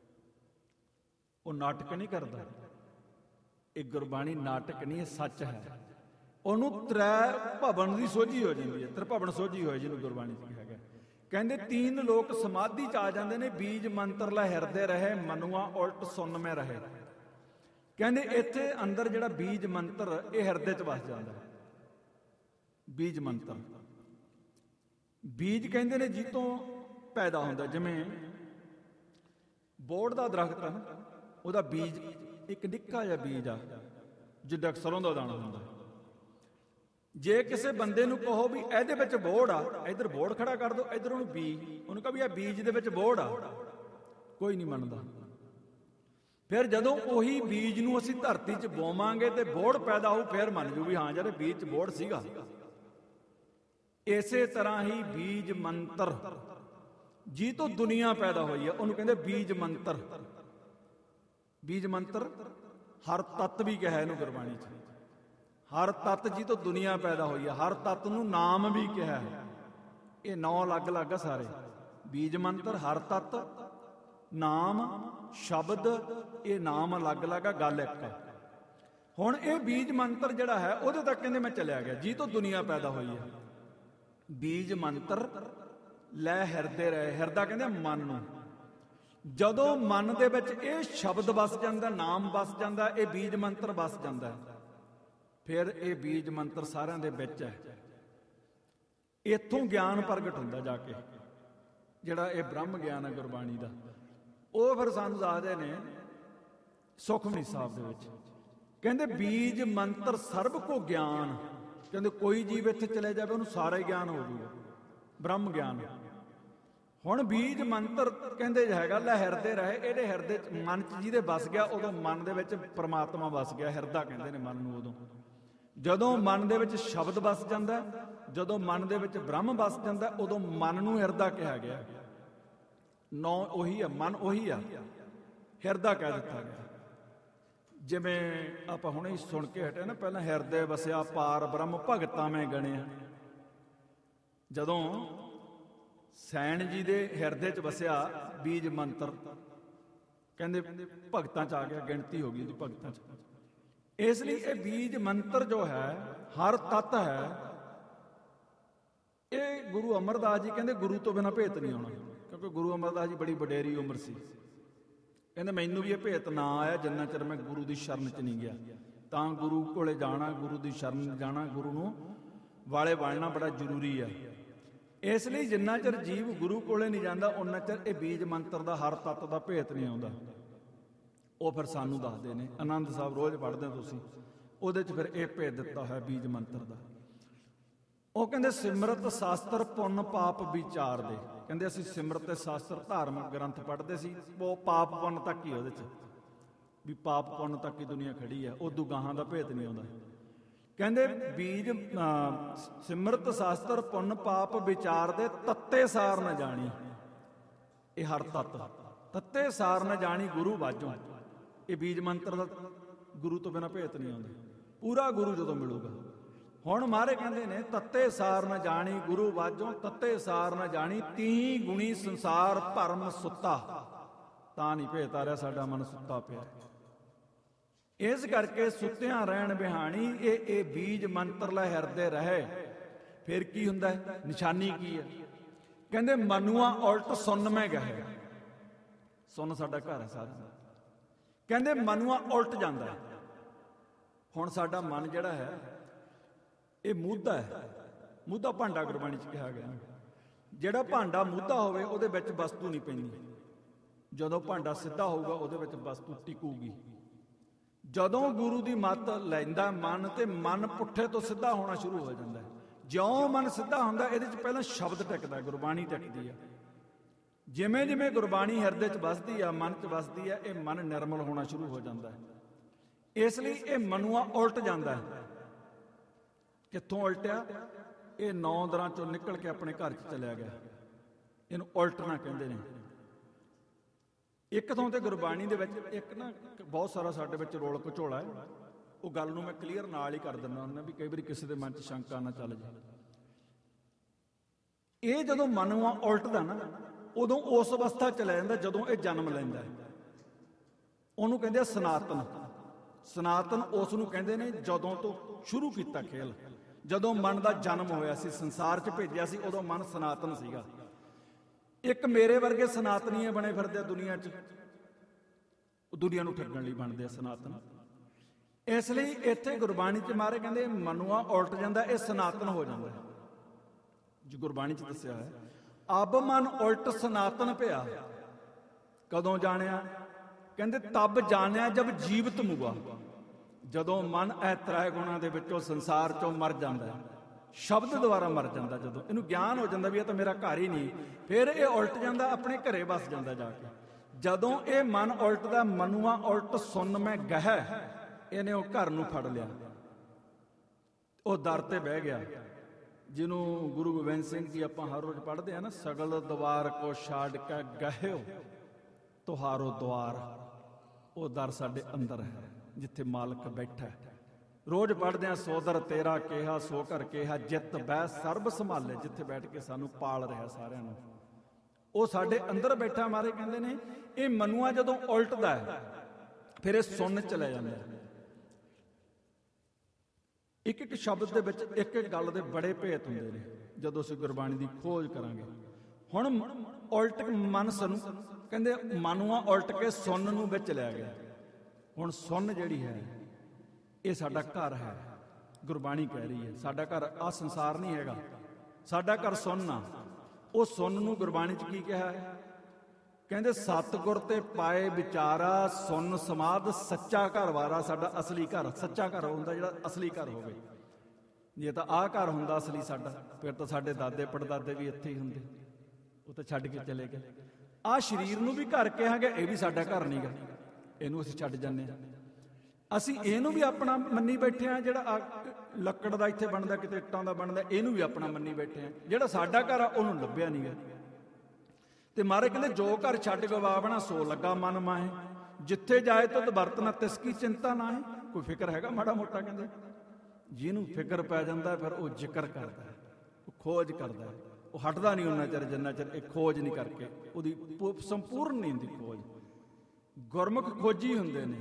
S1: ਉਹ ਨਾਟਕ ਨਹੀਂ ਕਰਦਾ, ਇਹ ਗੁਰਬਾਣੀ ਨਾਟਕ ਨਹੀਂ, ਇਹ ਸੱਚ ਹੈ। ਉਹਨੂੰ ਤ੍ਰੈ ਭਵਨ ਦੀ ਸੋਝੀ ਹੋ ਜਾਂਦੀ ਹੈ, ਤ੍ਰਿਭਵਨ ਸੋਝੀ ਹੋਏ ਜਿਹਨੂੰ ਗੁਰਬਾਣੀ 'ਚ ਕਿਹਾ ਗਿਆ। ਕਹਿੰਦੇ ਤੀਨ ਲੋਕ ਸਮਾਧੀ 'ਚ ਆ ਜਾਂਦੇ ਨੇ। ਬੀਜ ਮੰਤਰ ਲੈ ਹਿਰਦੇ ਰਹੇ, ਮਨੁਆ ਉਲਟ ਸੁਨ ਮੈਂ ਰਹੇ। ਕਹਿੰਦੇ ਇੱਥੇ ਅੰਦਰ ਜਿਹੜਾ ਬੀਜ ਮੰਤਰ ਇਹ ਹਿਰਦੇ 'ਚ ਵਸ ਜਾਂਦਾ। ਬੀਜ ਮੰਤਰ, ਬੀਜ ਕਹਿੰਦੇ ਨੇ ਜਿੱਤੋਂ ਪੈਦਾ ਹੁੰਦਾ। ਜਿਵੇਂ ਬੋਹੜ ਦਾ ਦਰਖਤ ਹੈ ਨਾ, ਉਹਦਾ ਬੀਜ ਇੱਕ ਨਿੱਕਾ ਜਿਹਾ ਬੀਜ ਆ ਜਿੱਦਾਂ ਸਰੋਂ ਦਾ ਦਾਣਾ ਹੁੰਦਾ। ਜੇ ਕਿਸੇ ਬੰਦੇ ਨੂੰ ਕਹੋ ਵੀ ਇਹਦੇ ਵਿੱਚ ਬੋਹੜ ਆ, ਇੱਧਰ ਬੋਹੜ ਖੜਾ ਕਰ ਦੋ, ਇੱਧਰ ਉਹਨੂੰ ਬੀਜ, ਉਹਨੂੰ ਕਹੋ ਵੀ ਇਹ ਬੀਜ ਦੇ ਵਿੱਚ ਬੋਹੜ ਆ, ਕੋਈ ਨਹੀਂ ਮੰਨਦਾ। ਫਿਰ ਜਦੋਂ ਉਹੀ ਬੀਜ ਨੂੰ ਅਸੀਂ ਧਰਤੀ 'ਚ ਬੋਵਾਂਗੇ ਤੇ ਬੋਹੜ ਪੈਦਾ ਹੋਊ, ਫਿਰ ਮੰਨ ਜੂ ਵੀ ਹਾਂ ਯਾਰ ਬੀਜ 'ਚ ਬੋਹੜ ਸੀਗਾ। ਇਸੇ ਤਰ੍ਹਾਂ ਹੀ ਬੀਜ ਮੰਤਰ ਜੀ ਤੋਂ ਦੁਨੀਆ ਪੈਦਾ ਹੋਈ ਹੈ, ਉਹਨੂੰ ਕਹਿੰਦੇ ਬੀਜ ਮੰਤਰ। ਬੀਜ ਮੰਤਰ ਹਰ ਤੱਤ ਵੀ ਕਿਹਾ ਇਹਨੂੰ ਗੁਰਬਾਣੀ 'ਚ। ਹਰ ਤੱਤ ਜੀ ਤੋਂ ਦੁਨੀਆ ਪੈਦਾ ਹੋਈ ਹੈ, ਹਰ ਤੱਤ ਨੂੰ ਨਾਮ ਵੀ ਕਿਹਾ ਹੈ। ਇਹ ਨੌ ਅਲੱਗ-ਅਲੱਗ ਆ ਸਾਰੇ। ਬੀਜ ਮੰਤਰ, ਹਰ ਤੱਤ, ਨਾਮ, ਸ਼ਬਦ, ਇਹ ਨਾਮ ਅਲੱਗ-ਅਲੱਗ ਆ, ਗੱਲ ਇੱਕ ਆ। ਹੁਣ ਇਹ ਬੀਜ ਮੰਤਰ ਜਿਹੜਾ ਹੈ ਉਹਦੇ ਤੱਕ ਕਹਿੰਦੇ ਮੈਂ ਚਲਿਆ ਗਿਆ, ਜੀ ਤੋਂ ਦੁਨੀਆ ਪੈਦਾ ਹੋਈ ਹੈ। ਬੀਜ ਮੰਤਰ ਲੈ ਹਿਰਦੇ ਰਹੇ, ਹਿਰਦਾ ਕਹਿੰਦੇ ਮਨ ਨੂੰ। ਜਦੋਂ ਮਨ ਦੇ ਵਿੱਚ ਇਹ ਸ਼ਬਦ ਵਸ ਜਾਂਦਾ, ਨਾਮ ਵਸ ਜਾਂਦਾ, ਇਹ ਬੀਜ ਮੰਤਰ ਵਸ ਜਾਂਦਾ, ਫਿਰ ਇਹ ਬੀਜ ਮੰਤਰ ਸਾਰਿਆਂ ਦੇ ਵਿੱਚ ਹੈ। ਇੱਥੋਂ ਗਿਆਨ ਪ੍ਰਗਟ ਹੁੰਦਾ ਜਾ ਕੇ, ਜਿਹੜਾ ਇਹ ਬ੍ਰਹਮ ਗਿਆਨ ਹੈ ਗੁਰਬਾਣੀ ਦਾ। ਉਹ ਫਿਰ ਸਾਨੂੰ ਦੱਸਦੇ ਨੇ ਸੁਖਮਨੀ ਸਾਹਿਬ ਦੇ ਵਿੱਚ, ਕਹਿੰਦੇ ਬੀਜ ਮੰਤਰ ਸਰਬ ਕੋ ਗਿਆਨ। ਕਹਿੰਦੇ ਕੋਈ ਜੀਵ ਇੱਥੇ ਚਲੇ ਜਾਵੇ ਉਹਨੂੰ ਸਾਰਾ ਹੀ ਗਿਆਨ ਹੋ ਜਾਊਗਾ, ਬ੍ਰਹਮ ਗਿਆਨ। ਹੁਣ ਬੀਜ ਮੰਤਰ ਕਹਿੰਦੇ ਹੈਗਾ ਲੈ ਹਿਰਦੇ ਰਹੇ, ਇਹਦੇ ਹਿਰਦੇ 'ਚ ਮਨ 'ਚ ਜਿਹਦੇ ਵਸ ਗਿਆ, ਉਦੋਂ ਮਨ ਦੇ ਵਿੱਚ ਪਰਮਾਤਮਾ ਵਸ ਗਿਆ। ਹਿਰਦਾ ਕਹਿੰਦੇ ਨੇ ਮਨ ਨੂੰ। ਉਦੋਂ ਜਦੋਂ ਮਨ ਦੇ ਵਿੱਚ ਸ਼ਬਦ ਵਸ ਜਾਂਦਾ, ਜਦੋਂ ਮਨ ਦੇ ਵਿੱਚ ਬ੍ਰਹਮ ਵਸ ਜਾਂਦਾ, ਉਦੋਂ ਮਨ ਨੂੰ ਹਿਰਦਾ ਕਿਹਾ ਗਿਆ। ਨੌ ਉਹੀ ਆ, ਮਨ ਉਹੀ ਆ, ਹਿਰਦਾ ਕਹਿ ਦਿੱਤਾ ਗਿਆ। ਜਿਵੇਂ ਆਪਾਂ ਹੁਣੇ ਹੀ ਸੁਣ ਕੇ ਹਟੇ ਨਾ, ਪਹਿਲਾਂ ਹਿਰਦੇ ਵਸਿਆ ਪਾਰ ਬ੍ਰਹਮ ਭਗਤਾਂ ਮੈਂ ਗਣਿਆ। ਜਦੋਂ ਸੈਣ ਜੀ ਦੇ ਹਿਰਦੇ 'ਚ ਵਸਿਆ ਬੀਜ ਮੰਤਰ, ਕਹਿੰਦੇ ਭਗਤਾਂ 'ਚ ਆ ਗਿਆ, ਗਿਣਤੀ ਹੋ ਗਈ ਜੀ ਭਗਤਾਂ 'ਚ। ਇਸ ਲਈ ਇਹ ਬੀਜ ਮੰਤਰ ਜੋ ਹੈ ਹਰ ਤੱਤ ਹੈ। ਇਹ ਗੁਰੂ ਅਮਰਦਾਸ ਜੀ ਕਹਿੰਦੇ ਗੁਰੂ ਤੋਂ ਬਿਨਾਂ ਭੇਤ ਨਹੀਂ ਆਉਣਾ, ਕਿਉਂਕਿ ਗੁਰੂ ਅਮਰਦਾਸ ਜੀ ਬੜੀ ਵਡੇਰੀ ਉਮਰ ਸੀ। ਕਹਿੰਦੇ ਮੈਨੂੰ ਵੀ ਇਹ ਭੇਤ ਨਾ ਆਇਆ ਜਿੰਨਾ ਚਿਰ ਮੈਂ ਗੁਰੂ ਦੀ ਸ਼ਰਨ 'ਚ ਨਹੀਂ ਗਿਆ। ਤਾਂ ਗੁਰੂ ਕੋਲੇ ਜਾਣਾ, ਗੁਰੂ ਦੀ ਸ਼ਰਨ ਜਾਣਾ, ਗੁਰੂ ਨੂੰ ਵਾਲੇ ਬਣਨਾ ਬੜਾ ਜ਼ਰੂਰੀ ਆ। ਇਸ ਲਈ ਜਿੰਨਾ ਚਿਰ ਜੀਵ ਗੁਰੂ ਕੋਲੇ ਨਹੀਂ ਜਾਂਦਾ ਉਹਨਾਂ ਚਿਰ ਇਹ ਬੀਜ ਮੰਤਰ ਦਾ ਹਰ ਤੱਤ ਦਾ ਭੇਤ ਨਹੀਂ ਆਉਂਦਾ। ਉਹ ਫਿਰ ਸਾਨੂੰ ਦੱਸਦੇ ਨੇ, ਆਨੰਦ ਸਾਹਿਬ ਰੋਜ਼ ਪੜ੍ਹਦੇ ਹੋ ਤੁਸੀਂ, ਉਹਦੇ 'ਚ ਫਿਰ ਇਹ ਭੇਤ ਦਿੱਤਾ ਹੋਇਆ ਬੀਜ ਮੰਤਰ ਦਾ। ਉਹ ਕਹਿੰਦੇ ਸਿਮਰਤ ਸ਼ਾਸਤਰ ਪੁੰਨ ਪਾਪ ਵਿਚਾਰ ਦੇ। ਕਹਿੰਦੇ ਅਸੀਂ ਸਿਮਰਤ ਤੇ ਸ਼ਾਸਤਰ ਧਾਰਮਿਕ ਗ੍ਰੰਥ ਪੜ੍ਹਦੇ ਸੀ, ਉਹ ਪਾਪ ਪੁੰਨ ਤੱਕ ਹੀ, ਉਹਦੇ 'ਚ ਵੀ ਪਾਪ ਪੁੰਨ ਤੱਕ ਹੀ ਦੁਨੀਆ ਖੜੀ ਆ, ਉਦੋਂ ਗਾਹਾਂ ਦਾ ਭੇਤ ਨਹੀਂ ਆਉਂਦਾ। ਕਹਿੰਦੇ ਬੀਜ ਸਿਮਰਤ ਸ਼ਾਸਤਰ ਪੁੰਨ ਪਾਪ ਵਿਚਾਰ ਦੇ, ਤੱਤੇ ਸਾਰ ਨਾ ਜਾਣੀ। ਇਹ ਹਰ ਤੱਤ ਤੱਤੇ ਸਾਰ ਨਾ ਜਾਣੀ ਗੁਰੂ ਬਾਝੋਂ। ਇਹ ਬੀਜ ਮੰਤਰ ਦਾ ਗੁਰੂ ਤੋਂ ਬਿਨਾਂ ਭੇਤ ਨਹੀਂ ਆਉਂਦਾ, ਪੂਰਾ ਗੁਰੂ ਜਦੋਂ ਮਿਲੂਗਾ। ਹੁਣ ਮਾਰੇ ਕਹਿੰਦੇ ਨੇ ਤੱਤੇ ਸਾਰ ਨਾ ਜਾਣੀ ਗੁਰੂ ਬਾਝੋਂ, ਤੱਤੇ ਸਾਰ ਨਾ ਜਾਣੀ ਤੀਹ ਗੁਣੀ ਸੰਸਾਰ ਭਰਮ ਸੁੱਤਾ। ਤਾਂ ਨਹੀਂ ਭੇਤ ਆ ਰਿਹਾ, ਸਾਡਾ ਮਨ ਸੁੱਤਾ ਪਿਆ। ਇਸ ਕਰਕੇ ਸੁੱਤਿਆਂ ਰਹਿਣ ਬਿਹਾਣੀ ਇਹ ਇਹ ਬੀਜ ਮੰਤਰ ਲੈ ਹਿਰਦੇ ਰਹੇ। ਫਿਰ ਕੀ ਹੁੰਦਾ ਹੈ, ਨਿਸ਼ਾਨੀ ਕੀ ਹੈ? ਕਹਿੰਦੇ ਮਨੁਆ ਉਲਟ ਸੁਣ ਮੈਂ ਗਏ। ਸੁਣ ਸਾਡਾ ਘਰ ਹੈ ਸਾਰਾ। ਕਹਿੰਦੇ ਮਨੁਆ ਉਲਟ ਜਾਂਦਾ। ਹੁਣ ਸਾਡਾ ਮਨ ਜਿਹੜਾ ਹੈ ਇਹ ਮੂਧਾ ਹੈ। ਮੂਧਾ ਭਾਂਡਾ ਗੁਰਬਾਣੀ 'ਚ ਕਿਹਾ ਗਿਆ। ਜਿਹੜਾ ਭਾਂਡਾ ਮੂਧਾ ਹੋਵੇ ਉਹਦੇ ਵਿੱਚ ਵਸਤੂ ਨਹੀਂ ਪੈਂਦੀ। ਜਦੋਂ ਭਾਂਡਾ ਸਿੱਧਾ ਹੋਊਗਾ ਉਹਦੇ ਵਿੱਚ ਵਸਤੂ ਟਿਕੂਗੀ। ਜਦੋਂ ਗੁਰੂ ਦੀ ਮੱਤ ਲੈਂਦਾ ਮਨ, ਤੇ ਮਨ ਪੁੱਠੇ ਤੋਂ ਸਿੱਧਾ ਹੋਣਾ ਸ਼ੁਰੂ ਹੋ ਜਾਂਦਾ ਹੈ। ਜਿਉਂ ਮਨ ਸਿੱਧਾ ਹੁੰਦਾ, ਇਹਦੇ 'ਚ ਪਹਿਲਾਂ ਸ਼ਬਦ ਟਿਕਦਾ, ਗੁਰਬਾਣੀ ਟਿਕਦੀ ਆ। ਜਿਵੇਂ ਜਿਵੇਂ ਗੁਰਬਾਣੀ ਹਿਰਦੇ 'ਚ ਵਸਦੀ ਆ, ਮਨ 'ਚ ਵਸਦੀ ਆ, ਇਹ ਮਨ ਨਿਰਮਲ ਹੋਣਾ ਸ਼ੁਰੂ ਹੋ ਜਾਂਦਾ ਹੈ। ਇਸ ਲਈ ਇਹ ਮਨੂਆ ਉਲਟ ਜਾਂਦਾ ਹੈ। ਕਿੱਥੋਂ ਉਲਟਿਆ? ਇਹ ਨੌ ਦਰਾਂ ਚੋਂ ਨਿਕਲ ਕੇ ਆਪਣੇ ਘਰ 'ਚ ਚਲਿਆ ਗਿਆ। ਇਹਨੂੰ ਉਲਟਣਾ ਕਹਿੰਦੇ ਨੇ। ਇੱਕ ਥਾਂ ਤੇ ਗੁਰਬਾਣੀ ਦੇ ਵਿੱਚ ਇੱਕ ਨਾ ਬਹੁਤ ਸਾਰਾ ਸਾਡੇ ਵਿੱਚ ਰੋਲ ਘਚੋਲਾ ਹੈ। ਉਹ ਗੱਲ ਨੂੰ ਮੈਂ ਕਲੀਅਰ ਨਾਲ ਹੀ ਕਰ ਦਿੰਦਾ ਹੁੰਦਾ ਵੀ ਕਈ ਵਾਰੀ ਕਿਸੇ ਦੇ ਮਨ 'ਚ ਸ਼ੰਕਾ ਨਾ ਚੱਲ ਜਾਏ। ਇਹ ਜਦੋਂ ਮਨੂਆ ਉਲਟਦਾ ਨਾ, ਉਦੋਂ ਉਸ ਅਵਸਥਾ 'ਚ ਲੈ ਜਾਂਦਾ ਜਦੋਂ ਇਹ ਜਨਮ ਲੈਂਦਾ ਹੈ। ਉਹਨੂੰ ਕਹਿੰਦੇ ਆ ਸਨਾਤਨ। ਸਨਾਤਨ ਉਸ ਨੂੰ ਕਹਿੰਦੇ ਨੇ ਜਦੋਂ ਤੋਂ ਸ਼ੁਰੂ ਕੀਤਾ ਖੇਲ, ਜਦੋਂ ਮਨ ਦਾ ਜਨਮ ਹੋਇਆ ਸੀ, ਸੰਸਾਰ 'ਚ ਭੇਜਿਆ ਸੀ, ਉਦੋਂ ਮਨ ਸਨਾਤਨ ਸੀਗਾ। ਇੱਕ ਮੇਰੇ ਵਰਗੇ ਸਨਾਤਨੀਏ ਬਣੇ ਫਿਰਦੇ ਆ ਦੁਨੀਆ 'ਚ, ਉਹ ਦੁਨੀਆ ਨੂੰ ਠੱਗਣ ਲਈ ਬਣਦੇ ਆ ਸਨਾਤਨ। ਇਸ ਲਈ ਇੱਥੇ ਗੁਰਬਾਣੀ 'ਚ ਮਾਰੇ ਕਹਿੰਦੇ ਮਨੂਆ ਉਲਟ ਜਾਂਦਾ, ਇਹ ਸਨਾਤਨ ਹੋ ਜਾਂਦਾ। ਜੋ ਗੁਰਬਾਣੀ 'ਚ ਦੱਸਿਆ ਹੈ, ਅਬ ਮਨ ਉਲਟ ਸਨਾਤਨ ਭਿਆ। ਕਦੋਂ ਜਾਣਿਆ? ਕਹਿੰਦੇ ਤਬ ਜਾਣਿਆ ਜਬ ਜੀਵਤ ਮੁਆ। ਜਦੋਂ ਮਨ ਇਹ ਤ੍ਰੈ ਗੁਣਾਂ ਦੇ ਵਿੱਚੋਂ ਸੰਸਾਰ 'ਚੋਂ ਮਰ ਜਾਂਦਾ, ਸ਼ਬਦ ਦੁਆਰਾ ਮਰ ਜਾਂਦਾ, ਜਦੋਂ ਇਹਨੂੰ ਗਿਆਨ ਹੋ ਜਾਂਦਾ ਵੀ ਇਹ ਤਾਂ ਮੇਰਾ ਘਰ ਹੀ ਨਹੀਂ, ਫਿਰ ਇਹ ਉਲਟ ਜਾਂਦਾ, ਆਪਣੇ ਘਰੇ ਵਸ ਜਾਂਦਾ ਜਾ ਕੇ। ਜਦੋਂ ਇਹ ਮਨ ਉਲਟਦਾ, ਮਨੂਆ ਉਲਟ ਸੁਣ ਮੈਂ ਗਹਿ, ਇਹਨੇ ਉਹ ਘਰ ਨੂੰ ਫੜ ਲਿਆ, ਉਹ ਦਰ ਤੇ ਬਹਿ ਗਿਆ। ਜਿਹਨੂੰ ਗੁਰੂ ਗੋਬਿੰਦ ਸਿੰਘ ਜੀ ਆਪਾਂ ਹਰ ਰੋਜ਼ ਪੜ੍ਹਦੇ ਆ ਨਾ, ਸਗਲ ਦਵਾਰ ਕੋ ਛਾੜ ਕੇ ਗਹਿਓ ਤੁਹਾਰੋ ਦੁਆਰ। ਉਹ ਦਰ ਸਾਡੇ ਅੰਦਰ ਹੈ ਜਿੱਥੇ ਮਾਲਕ ਬੈਠਾ ਹੈ। ਰੋਜ਼ ਪੜ੍ਹਦੇ ਆ ਸੋਦਰ ਤੇਰਾ ਕਿਹਾ ਸੋ ਘਰ ਕਿਹਾ, ਜਿੱਤ ਬਹਿ ਸਰਬ ਸੰਭਾਲੇ, ਜਿੱਥੇ ਬੈਠ ਕੇ ਸਾਨੂੰ ਪਾਲ ਰਿਹਾ ਸਾਰਿਆਂ ਨੂੰ, ਉਹ ਸਾਡੇ ਅੰਦਰ ਬੈਠਾ। ਮਾਰੇ ਕਹਿੰਦੇ ਨੇ ਇਹ ਮਨੂਆ ਜਦੋਂ ਉਲਟਦਾ ਹੈ, ਫਿਰ ਇਹ ਸੁਣ ਚਲਾ ਜਾਂਦਾ ਹੈ। ਇੱਕ ਇੱਕ ਸ਼ਬਦ ਦੇ ਵਿੱਚ ਇੱਕ ਇੱਕ ਗੱਲ ਦੇ ਬੜੇ ਭੇਤ ਹੁੰਦੇ ਨੇ ਜਦੋਂ ਅਸੀਂ ਗੁਰਬਾਣੀ ਦੀ ਖੋਜ ਕਰਾਂਗੇ। ਹੁਣ ਉਲਟ ਮਨ ਸਾਨੂੰ ਕਹਿੰਦੇ ਮਨੂਆ ਉਲਟ ਕੇ ਸੁਣ ਨੂੰ ਵਿੱਚ ਲਿਆ ਗਿਆ। ਹੁਣ ਸੁਣ ਜਿਹੜੀ ਹੈ ਇਹ ਸਾਡਾ ਘਰ ਹੈ। ਗੁਰਬਾਣੀ ਕਹਿ ਰਹੀ ਹੈ ਸਾਡਾ ਘਰ ਆ ਸੰਸਾਰ ਨਹੀਂ ਹੈਗਾ, ਸਾਡਾ ਘਰ ਸੁਣ ਆ। ਉਹ ਸੁਣ ਨੂੰ ਗੁਰਬਾਣੀ 'ਚ ਕੀ ਕਿਹਾ ਹੈ? ਕਹਿੰਦੇ ਸਤਿਗੁਰ ਤੇ ਪਾਏ ਵਿਚਾਰਾ, ਸੁਣ ਸਮਾਧ ਸੱਚਾ ਘਰ ਵਾਰਾ। ਸਾਡਾ ਅਸਲੀ ਘਰ ਸੱਚਾ ਘਰ ਹੁੰਦਾ, ਜਿਹੜਾ ਅਸਲੀ ਘਰ ਹੋਵੇ। ਜੇ ਤਾਂ ਆਹ ਘਰ ਹੁੰਦਾ ਅਸਲੀ ਸਾਡਾ, ਫਿਰ ਤਾਂ ਸਾਡੇ ਦਾਦੇ ਪੜਦਾਦੇ ਵੀ ਇੱਥੇ ਹੀ ਹੁੰਦੇ, ਉਹ ਤਾਂ ਛੱਡ ਕੇ ਚਲੇ ਗਏ। ਆਹ ਸਰੀਰ ਨੂੰ ਵੀ ਘਰ ਕਿਹਾਂਗੇ, ਇਹ ਵੀ ਸਾਡਾ ਘਰ ਨਹੀਂ ਗਾ, ਇਹਨੂੰ ਅਸੀਂ ਛੱਡ ਜਾਂਦੇ ਹਾਂ। ਅਸੀਂ ਇਹਨੂੰ ਵੀ ਆਪਣਾ ਮੰਨੀ ਬੈਠੇ ਹਾਂ, ਜਿਹੜਾ ਲੱਕੜ ਦਾ ਇੱਥੇ ਬਣਦਾ, ਕਿਤੇ ਇੱਟਾਂ ਦਾ ਬਣਦਾ, ਇਹਨੂੰ ਵੀ ਆਪਣਾ ਮੰਨੀ ਬੈਠੇ ਹਾਂ। ਜਿਹੜਾ ਸਾਡਾ ਘਰ ਆ ਉਹਨੂੰ ਲੱਭਿਆ ਨਹੀਂ ਗਾ। ਤੇ ਮਾਰੇ ਕਹਿੰਦੇ ਜੋ ਘਰ ਛੱਡ ਗਵਾਵਣਾ ਸੋ ਲੱਗਾ ਮਨ ਮਾਹੇ, ਜਿੱਥੇ ਜਾਏ ਤੁਧ ਵਰਤਨਾ ਤਿਸ ਕੀ ਚਿੰਤਾ ਨਾ ਹੈ। ਕੋਈ ਫਿਕਰ ਹੈਗਾ ਮਾੜਾ ਮੋਟਾ? ਕਹਿੰਦੇ ਜਿਹਨੂੰ ਫਿਕਰ ਪੈ ਜਾਂਦਾ ਫਿਰ ਉਹ ਜ਼ਿਕਰ ਕਰਦਾ, ਉਹ ਖੋਜ ਕਰਦਾ, ਉਹ ਹਟਦਾ ਨਹੀਂ ਉਹਨਾਂ ਚਿਰ ਜਿੰਨਾ ਚਿਰ ਇਹ ਖੋਜ ਨਹੀਂ ਕਰਕੇ ਉਹਦੀ ਸੰਪੂਰਨ ਨਹੀਂ ਹੁੰਦੀ ਖੋਜ। ਗੁਰਮੁਖ ਖੋਜੀ ਹੁੰਦੇ ਨੇ,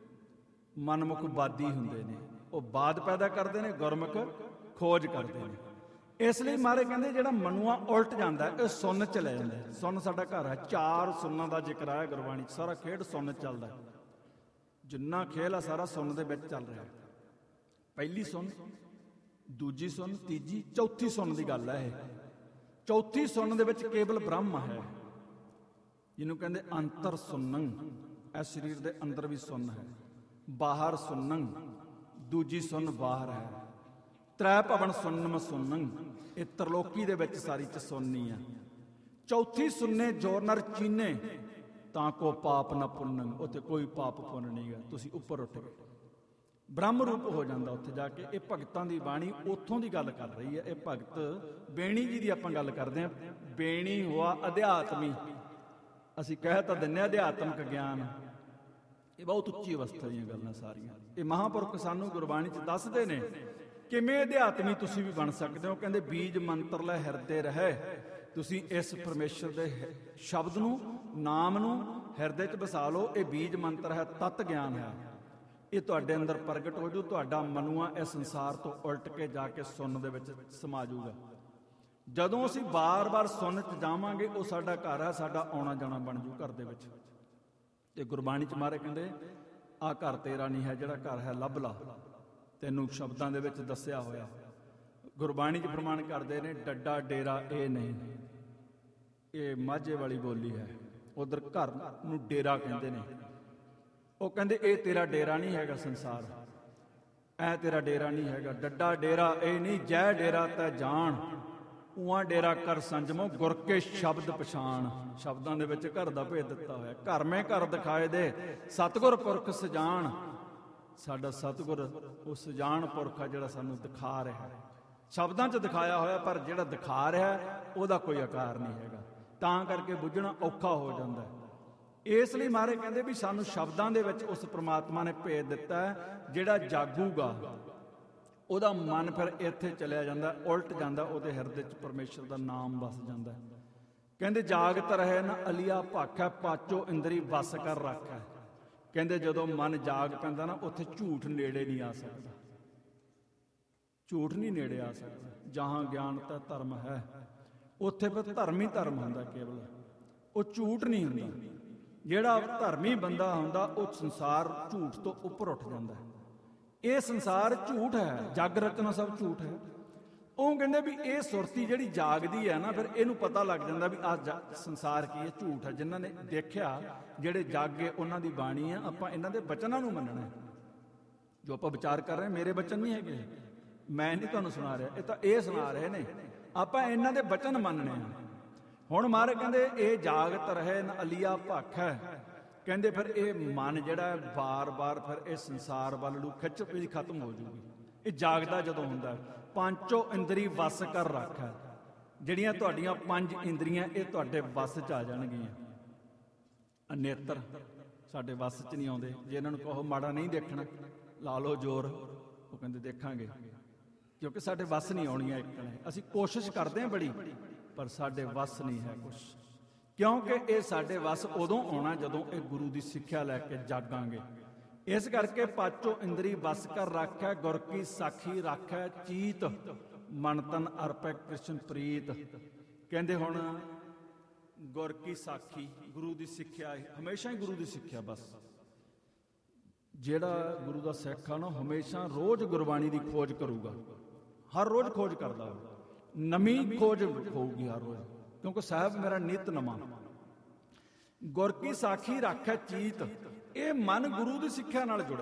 S1: ਮਨਮੁਖ ਬਾਦੀ ਹੁੰਦੇ ਨੇ। ਉਹ ਬਾਦ ਪੈਦਾ ਕਰਦੇ ਨੇ, ਗੁਰਮੁਖ ਖੋਜ ਕਰਦੇ ਨੇ। ਇਸ ਲਈ ਮਾਰੇ ਕਹਿੰਦੇ ਜਿਹੜਾ ਮਨੂਆ ਉਲਟ ਜਾਂਦਾ ਇਹ ਸੁਣ ਚ ਲੈ ਜਾਂਦਾ। ਸੁਣ ਸਾਡਾ ਘਰ ਹੈ। ਚਾਰ ਸੁਣਾਂ ਦਾ ਜ਼ਿਕਰ ਆਇਆ ਗੁਰਬਾਣੀ 'ਚ। ਸਾਰਾ ਖੇਡ ਸੁਣ ਚੱਲਦਾ, ਜਿੰਨਾ ਖੇਲ ਆ ਸਾਰਾ ਸੁਣ ਦੇ ਵਿੱਚ ਚੱਲ ਰਿਹਾ। ਪਹਿਲੀ ਸੁਣ, ਦੂਜੀ ਸੁਣ, ਤੀਜੀ, ਚੌਥੀ ਸੁਣ ਦੀ ਗੱਲ ਹੈ ਇਹ। ਚੌਥੀ ਸੁਣ ਦੇ ਵਿੱਚ ਕੇਵਲ ਬ੍ਰਹਮ ਹੈ, ਜਿਹਨੂੰ ਕਹਿੰਦੇ ਅੰਤਰ ਸੁਣਨ। ਇਸ ਸਰੀਰ ਦੇ ਅੰਦਰ ਵੀ ਸੁਣ ਹੈ, ਬਾਹਰ ਸੁਣਨ, ਦੂਜੀ ਸੁਣ ਬਾਹਰ ਹੈ। ਤ੍ਰੈ ਭਵਨ ਸੁਣਨ ਸੁਣਨ, ਇਹ ਤਰਲੋਕੀ ਦੇ ਵਿੱਚ ਸਾਰੀ ਚ ਸੁਣਨੀ ਆ। ਚੌਥੀ ਸੁਣਨੇ ਜੋ ਨਰ ਚੀਨੇ ਤਾਂ ਕੋ ਪਾਪ ਨਾ ਪੁੰਨਨ, ਉੱਥੇ ਕੋਈ ਪਾਪ ਪੁੰਨ ਨਹੀਂ ਗਾ, ਤੁਸੀਂ ਉੱਪਰ ਉੱਠ ਗਏ, ਬ੍ਰਹਮ ਰੂਪ ਹੋ ਜਾਂਦਾ ਉੱਥੇ ਜਾ ਕੇ। ਇਹ ਭਗਤਾਂ ਦੀ ਬਾਣੀ ਉੱਥੋਂ ਦੀ ਗੱਲ ਕਰ ਰਹੀ ਹੈ। ਇਹ ਭਗਤ ਬੇਣੀ ਜੀ ਦੀ ਆਪਾਂ ਗੱਲ ਕਰਦੇ ਹਾਂ। ਬੇਣੀ ਹੋਆ ਅਧਿਆਤਮੀ, ਅਸੀਂ ਕਹਿ ਤਾਂ ਦਿੰਦੇ ਅਧਿਆਤਮਿਕ ਗਿਆਨ, ਇਹ ਬਹੁਤ ਉੱਚੀ ਅਵਸਥਾ ਦੀਆਂ ਗੱਲਾਂ ਸਾਰੀਆਂ। ਇਹ ਮਹਾਂਪੁਰਖ ਸਾਨੂੰ ਗੁਰਬਾਣੀ 'ਚ ਦੱਸਦੇ ਨੇ ਕਿਵੇਂ ਅਧਿਆਤਮੀ ਤੁਸੀਂ ਵੀ ਬਣ ਸਕਦੇ ਹੋ। ਕਹਿੰਦੇ ਬੀਜ ਮੰਤਰ ਲੈ ਹਿਰਦੇ ਰਹੇ, ਤੁਸੀਂ ਇਸ ਪਰਮੇਸ਼ਰ ਦੇ ਸ਼ਬਦ ਨੂੰ, ਨਾਮ ਨੂੰ ਹਿਰਦੇ 'ਚ ਵਸਾ ਲਓ। ਇਹ ਬੀਜ ਮੰਤਰ ਹੈ, ਤਤ ਗਿਆਨ ਹੈ, ਇਹ ਤੁਹਾਡੇ ਅੰਦਰ ਪ੍ਰਗਟ ਹੋ ਜੂ। ਤੁਹਾਡਾ ਮਨੂਆ ਇਸ ਸੰਸਾਰ ਤੋਂ ਉਲਟ ਕੇ ਜਾ ਕੇ ਸੁਣ ਦੇ ਵਿੱਚ ਸਮਾ ਜੂਗਾ। ਜਦੋਂ ਅਸੀਂ ਬਾਰ-ਬਾਰ ਸੁਣ 'ਚ ਜਾਵਾਂਗੇ, ਉਹ ਸਾਡਾ ਘਰ ਹੈ, ਸਾਡਾ ਆਉਣਾ ਜਾਣਾ ਬਣ ਜੂ ਘਰ ਦੇ ਵਿੱਚ। ਤੇ ਗੁਰਬਾਣੀ 'ਚ ਮਾਰੇ ਕਹਿੰਦੇ ਆਹ ਘਰ ਤੇਰਾ ਨਹੀਂ ਹੈ, ਜਿਹੜਾ ਘਰ ਹੈ ਲੱਭ ਲਾ, ਤੈਨੂੰ ਸ਼ਬਦਾਂ ਦੇ ਵਿੱਚ ਦੱਸਿਆ ਹੋਇਆ। ਗੁਰਬਾਣੀ 'ਚ ਪ੍ਰਮਾਣ ਕਰਦੇ ਨੇ ਡੱਡਾ ਡੇਰਾ ਇਹ ਨਹੀਂ, ਇਹ ਮਾਝੇ ਵਾਲੀ ਬੋਲੀ ਹੈ। ਉਧਰ ਘਰ ਨੂੰ ਡੇਰਾ ਕਹਿੰਦੇ ਨੇ। ਉਹ ਕਹਿੰਦੇ ਇਹ ਤੇਰਾ ਡੇਰਾ ਨਹੀਂ ਹੈਗਾ ਸੰਸਾਰ, ਐ ਤੇਰਾ ਡੇਰਾ ਨਹੀਂ ਹੈਗਾ। ਡੱਡਾ ਡੇਰਾ ਇਹ ਨਹੀਂ, ਜੈ ਡੇਰਾ ਤੈ ਜਾਣ, ਉਹਾਂ ਡੇਰਾ ਕਰ ਸੰਜਮੋ, ਗੁਰ ਕੇ ਸ਼ਬਦ ਪਛਾਣ। ਸ਼ਬਦਾਂ ਦੇ ਵਿੱਚ ਘਰ ਦਾ ਭੇਦ ਦਿੱਤਾ ਹੋਇਆ। ਘਰ ਮੈਂ ਘਰ ਦਿਖਾਏ ਦੇ, ਸਤਿਗੁਰ ਪੁਰਖ ਸਜਾਣ। ਸਾਡਾ ਸਤਿਗੁਰ ਉਹ ਸਜਾਣ ਪੁਰਖ ਆ ਜਿਹੜਾ ਸਾਨੂੰ ਦਿਖਾ ਰਿਹਾ। ਸ਼ਬਦਾਂ 'ਚ ਦਿਖਾਇਆ ਹੋਇਆ, ਪਰ ਜਿਹੜਾ ਦਿਖਾ ਰਿਹਾ ਉਹਦਾ ਕੋਈ ਆਕਾਰ ਨਹੀਂ ਹੈਗਾ। ਤਾਂ ਕਰਕੇ ਬੁੱਝਣਾ ਔਖਾ ਹੋ ਜਾਂਦਾ ਹੈ। ਇਸ ਲਈ ਮਹਾਰਾਜ ਕਹਿੰਦੇ ਵੀ ਸਾਨੂੰ ਸ਼ਬਦਾਂ ਦੇ ਵਿੱਚ ਉਸ ਪ੍ਰਮਾਤਮਾ ਨੇ ਭੇਜ ਦਿੱਤਾ ਹੈ। ਜਿਹੜਾ ਜਾਗੂਗਾ ਉਹਦਾ ਮਨ ਫਿਰ ਇੱਥੇ ਚਲਿਆ ਜਾਂਦਾ, ਉਲਟ ਜਾਂਦਾ, ਉਹਦੇ ਹਿਰਦੇ 'ਚ ਪਰਮੇਸ਼ਰ ਦਾ ਨਾਮ ਵਸ ਜਾਂਦਾ। ਕਹਿੰਦੇ ਜਾਗਤ ਰਹੇ ਨਾ ਅਲੀਆ ਭਾਖੈ, ਪਾਚੋ ਇੰਦਰੀ ਵਸ ਕਰ ਰੱਖੈ। ਕਹਿੰਦੇ ਜਦੋਂ ਮਨ ਜਾਗ ਪੈਂਦਾ ਨਾ, ਉੱਥੇ ਝੂਠ ਨੇੜੇ ਨਹੀਂ ਆ ਸਕਦਾ। ਝੂਠ ਨਹੀਂ ਨੇੜੇ ਆ ਸਕਦਾ। ਜਹਾਂ ਗਿਆਨ ਤਾਂ ਧਰਮ ਹੈ, ਉੱਥੇ ਫਿਰ ਧਰਮ ਹੀ ਧਰਮ ਹੁੰਦਾ ਕੇਵਲ, ਉਹ ਝੂਠ ਨਹੀਂ ਹੁੰਦਾ। ਜਿਹੜਾ ਧਰਮੀ ਬੰਦਾ ਹੁੰਦਾ ਉਹ ਸੰਸਾਰ ਝੂਠ ਤੋਂ ਉੱਪਰ ਉੱਠ ਜਾਂਦਾ। ਇਹ ਸੰਸਾਰ ਝੂਠ ਹੈ, ਜਗ ਰਚਨਾ ਸਭ ਝੂਠ ਹੈ। ਉਹ ਕਹਿੰਦੇ ਵੀ ਇਹ ਸੁਰਤੀ ਜਿਹੜੀ ਜਾਗਦੀ ਹੈ ਨਾ, ਫਿਰ ਇਹਨੂੰ ਪਤਾ ਲੱਗ ਜਾਂਦਾ ਵੀ ਆਹ ਸੰਸਾਰ ਕੀ ਹੈ, ਝੂਠ ਹੈ। ਜਿਨ੍ਹਾਂ ਨੇ ਦੇਖਿਆ, ਜਿਹੜੇ ਜਾਗੇ, ਉਹਨਾਂ ਦੀ ਬਾਣੀ ਆ। ਆਪਾਂ ਇਹਨਾਂ ਦੇ ਬਚਨਾਂ ਨੂੰ ਮੰਨਣਾ। ਜੋ ਆਪਾਂ ਵਿਚਾਰ ਕਰ ਰਹੇ, ਮੇਰੇ ਬਚਨ ਨਹੀਂ ਹੈਗੇ, ਮੈਂ ਨਹੀਂ ਤੁਹਾਨੂੰ ਸੁਣਾ ਰਿਹਾ, ਇਹ ਤਾਂ ਇਹ ਸੁਣਾ ਰਹੇ ਨੇ। ਆਪਾਂ ਇਹਨਾਂ ਦੇ ਬਚਨ ਮੰਨਣੇ ਆ। ਹੁਣ ਮਹਾਰਾਜ ਕਹਿੰਦੇ ਇਹ ਜਾਗਤ ਰਹੇ ਨ ਅਲੀਆ ਭਾਖੈ। ਕਹਿੰਦੇ ਫਿਰ ਇਹ ਮਨ ਜਿਹੜਾ ਬਾਰ-ਬਾਰ ਫਿਰ ਇਹ ਸੰਸਾਰ ਵੱਲ ਨੂੰ ਖਿੱਚ ਪਈ ਖਤਮ ਹੋ ਜੂਗੀ। ਇਹ ਜਾਗਦਾ ਜਦੋਂ ਹੁੰਦਾ, ਪੰਜੋ ਇੰਦਰੀ ਵਸ ਕਰ ਰੱਖੈ। ਜਿਹੜੀਆਂ ਤੁਹਾਡੀਆਂ ਪੰਜ ਇੰਦਰੀਆਂ ਇਹ ਤੁਹਾਡੇ ਵਸ 'ਚ ਆ ਜਾਣਗੀਆਂ। ਨੇਤਰ ਸਾਡੇ ਵਸ 'ਚ ਨਹੀਂ ਆਉਂਦੇ। ਜੇ ਇਹਨਾਂ ਨੂੰ ਕਹੋ ਮਾੜਾ ਨਹੀਂ ਦੇਖਣਾ, ਲਾ ਲਓ ਜ਼ੋਰ, ਉਹ ਕਹਿੰਦੇ ਦੇਖਾਂਗੇ, ਕਿਉਂਕਿ ਸਾਡੇ ਵਸ ਨਹੀਂ ਆਉਣੀਆਂ। ਇੱਕ ਨੇ ਅਸੀਂ ਕੋਸ਼ਿਸ਼ ਕਰਦੇ ਹਾਂ ਬੜੀ, ਪਰ ਸਾਡੇ ਵਸ ਨਹੀਂ ਹੈ ਕੁਛ। ਕਿਉਂਕਿ ਇਹ ਸਾਡੇ ਵਸ ਉਦੋਂ ਆਉਣਾ ਜਦੋਂ ਇਹ ਗੁਰੂ ਦੀ ਸਿੱਖਿਆ ਲੈ ਕੇ ਜਾਗਾਂਗੇ। ਇਸ ਕਰਕੇ ਪਾਚੋ ਇੰਦਰੀ ਵਸ ਕਰ ਰੱਖੈ, ਗੁਰ ਕੀ ਸਾਖੀ ਰੱਖੈ ਚੀਤ, ਮਨ ਤਨ ਅਰਪੈ ਕ੍ਰਿਸ਼ਨ ਪ੍ਰੀਤ। ਕਹਿੰਦੇ ਹੁਣ ਗੁਰ ਕੀ ਸਾਖੀ, ਗੁਰੂ ਦੀ ਸਿੱਖਿਆ, ਹਮੇਸ਼ਾ ਹੀ ਗੁਰੂ ਦੀ ਸਿੱਖਿਆ। ਬਸ ਜਿਹੜਾ ਗੁਰੂ ਦਾ ਸਿੱਖ ਆ ਨਾ, ਹਮੇਸ਼ਾ ਰੋਜ਼ ਗੁਰਬਾਣੀ ਦੀ ਖੋਜ ਕਰੂਗਾ। ਹਰ ਰੋਜ਼ ਖੋਜ ਕਰਦਾ ਹੋਵੇ, ਨਵੀਂ ਖੋਜ ਹੋਊਗੀ ਹਰ ਰੋਜ਼, ਕਿਉਂਕਿ ਸਾਹਿਬ ਮੇਰਾ ਨਿਤ ਨਵਾਂ। ਗੁਰ ਕੀ ਸਾਖੀ ਰੱਖੈ ਚੀਤ, ਇਹ ਮਨ ਗੁਰੂ ਦੀ ਸਿੱਖਿਆ ਨਾਲ ਜੁੜੇ।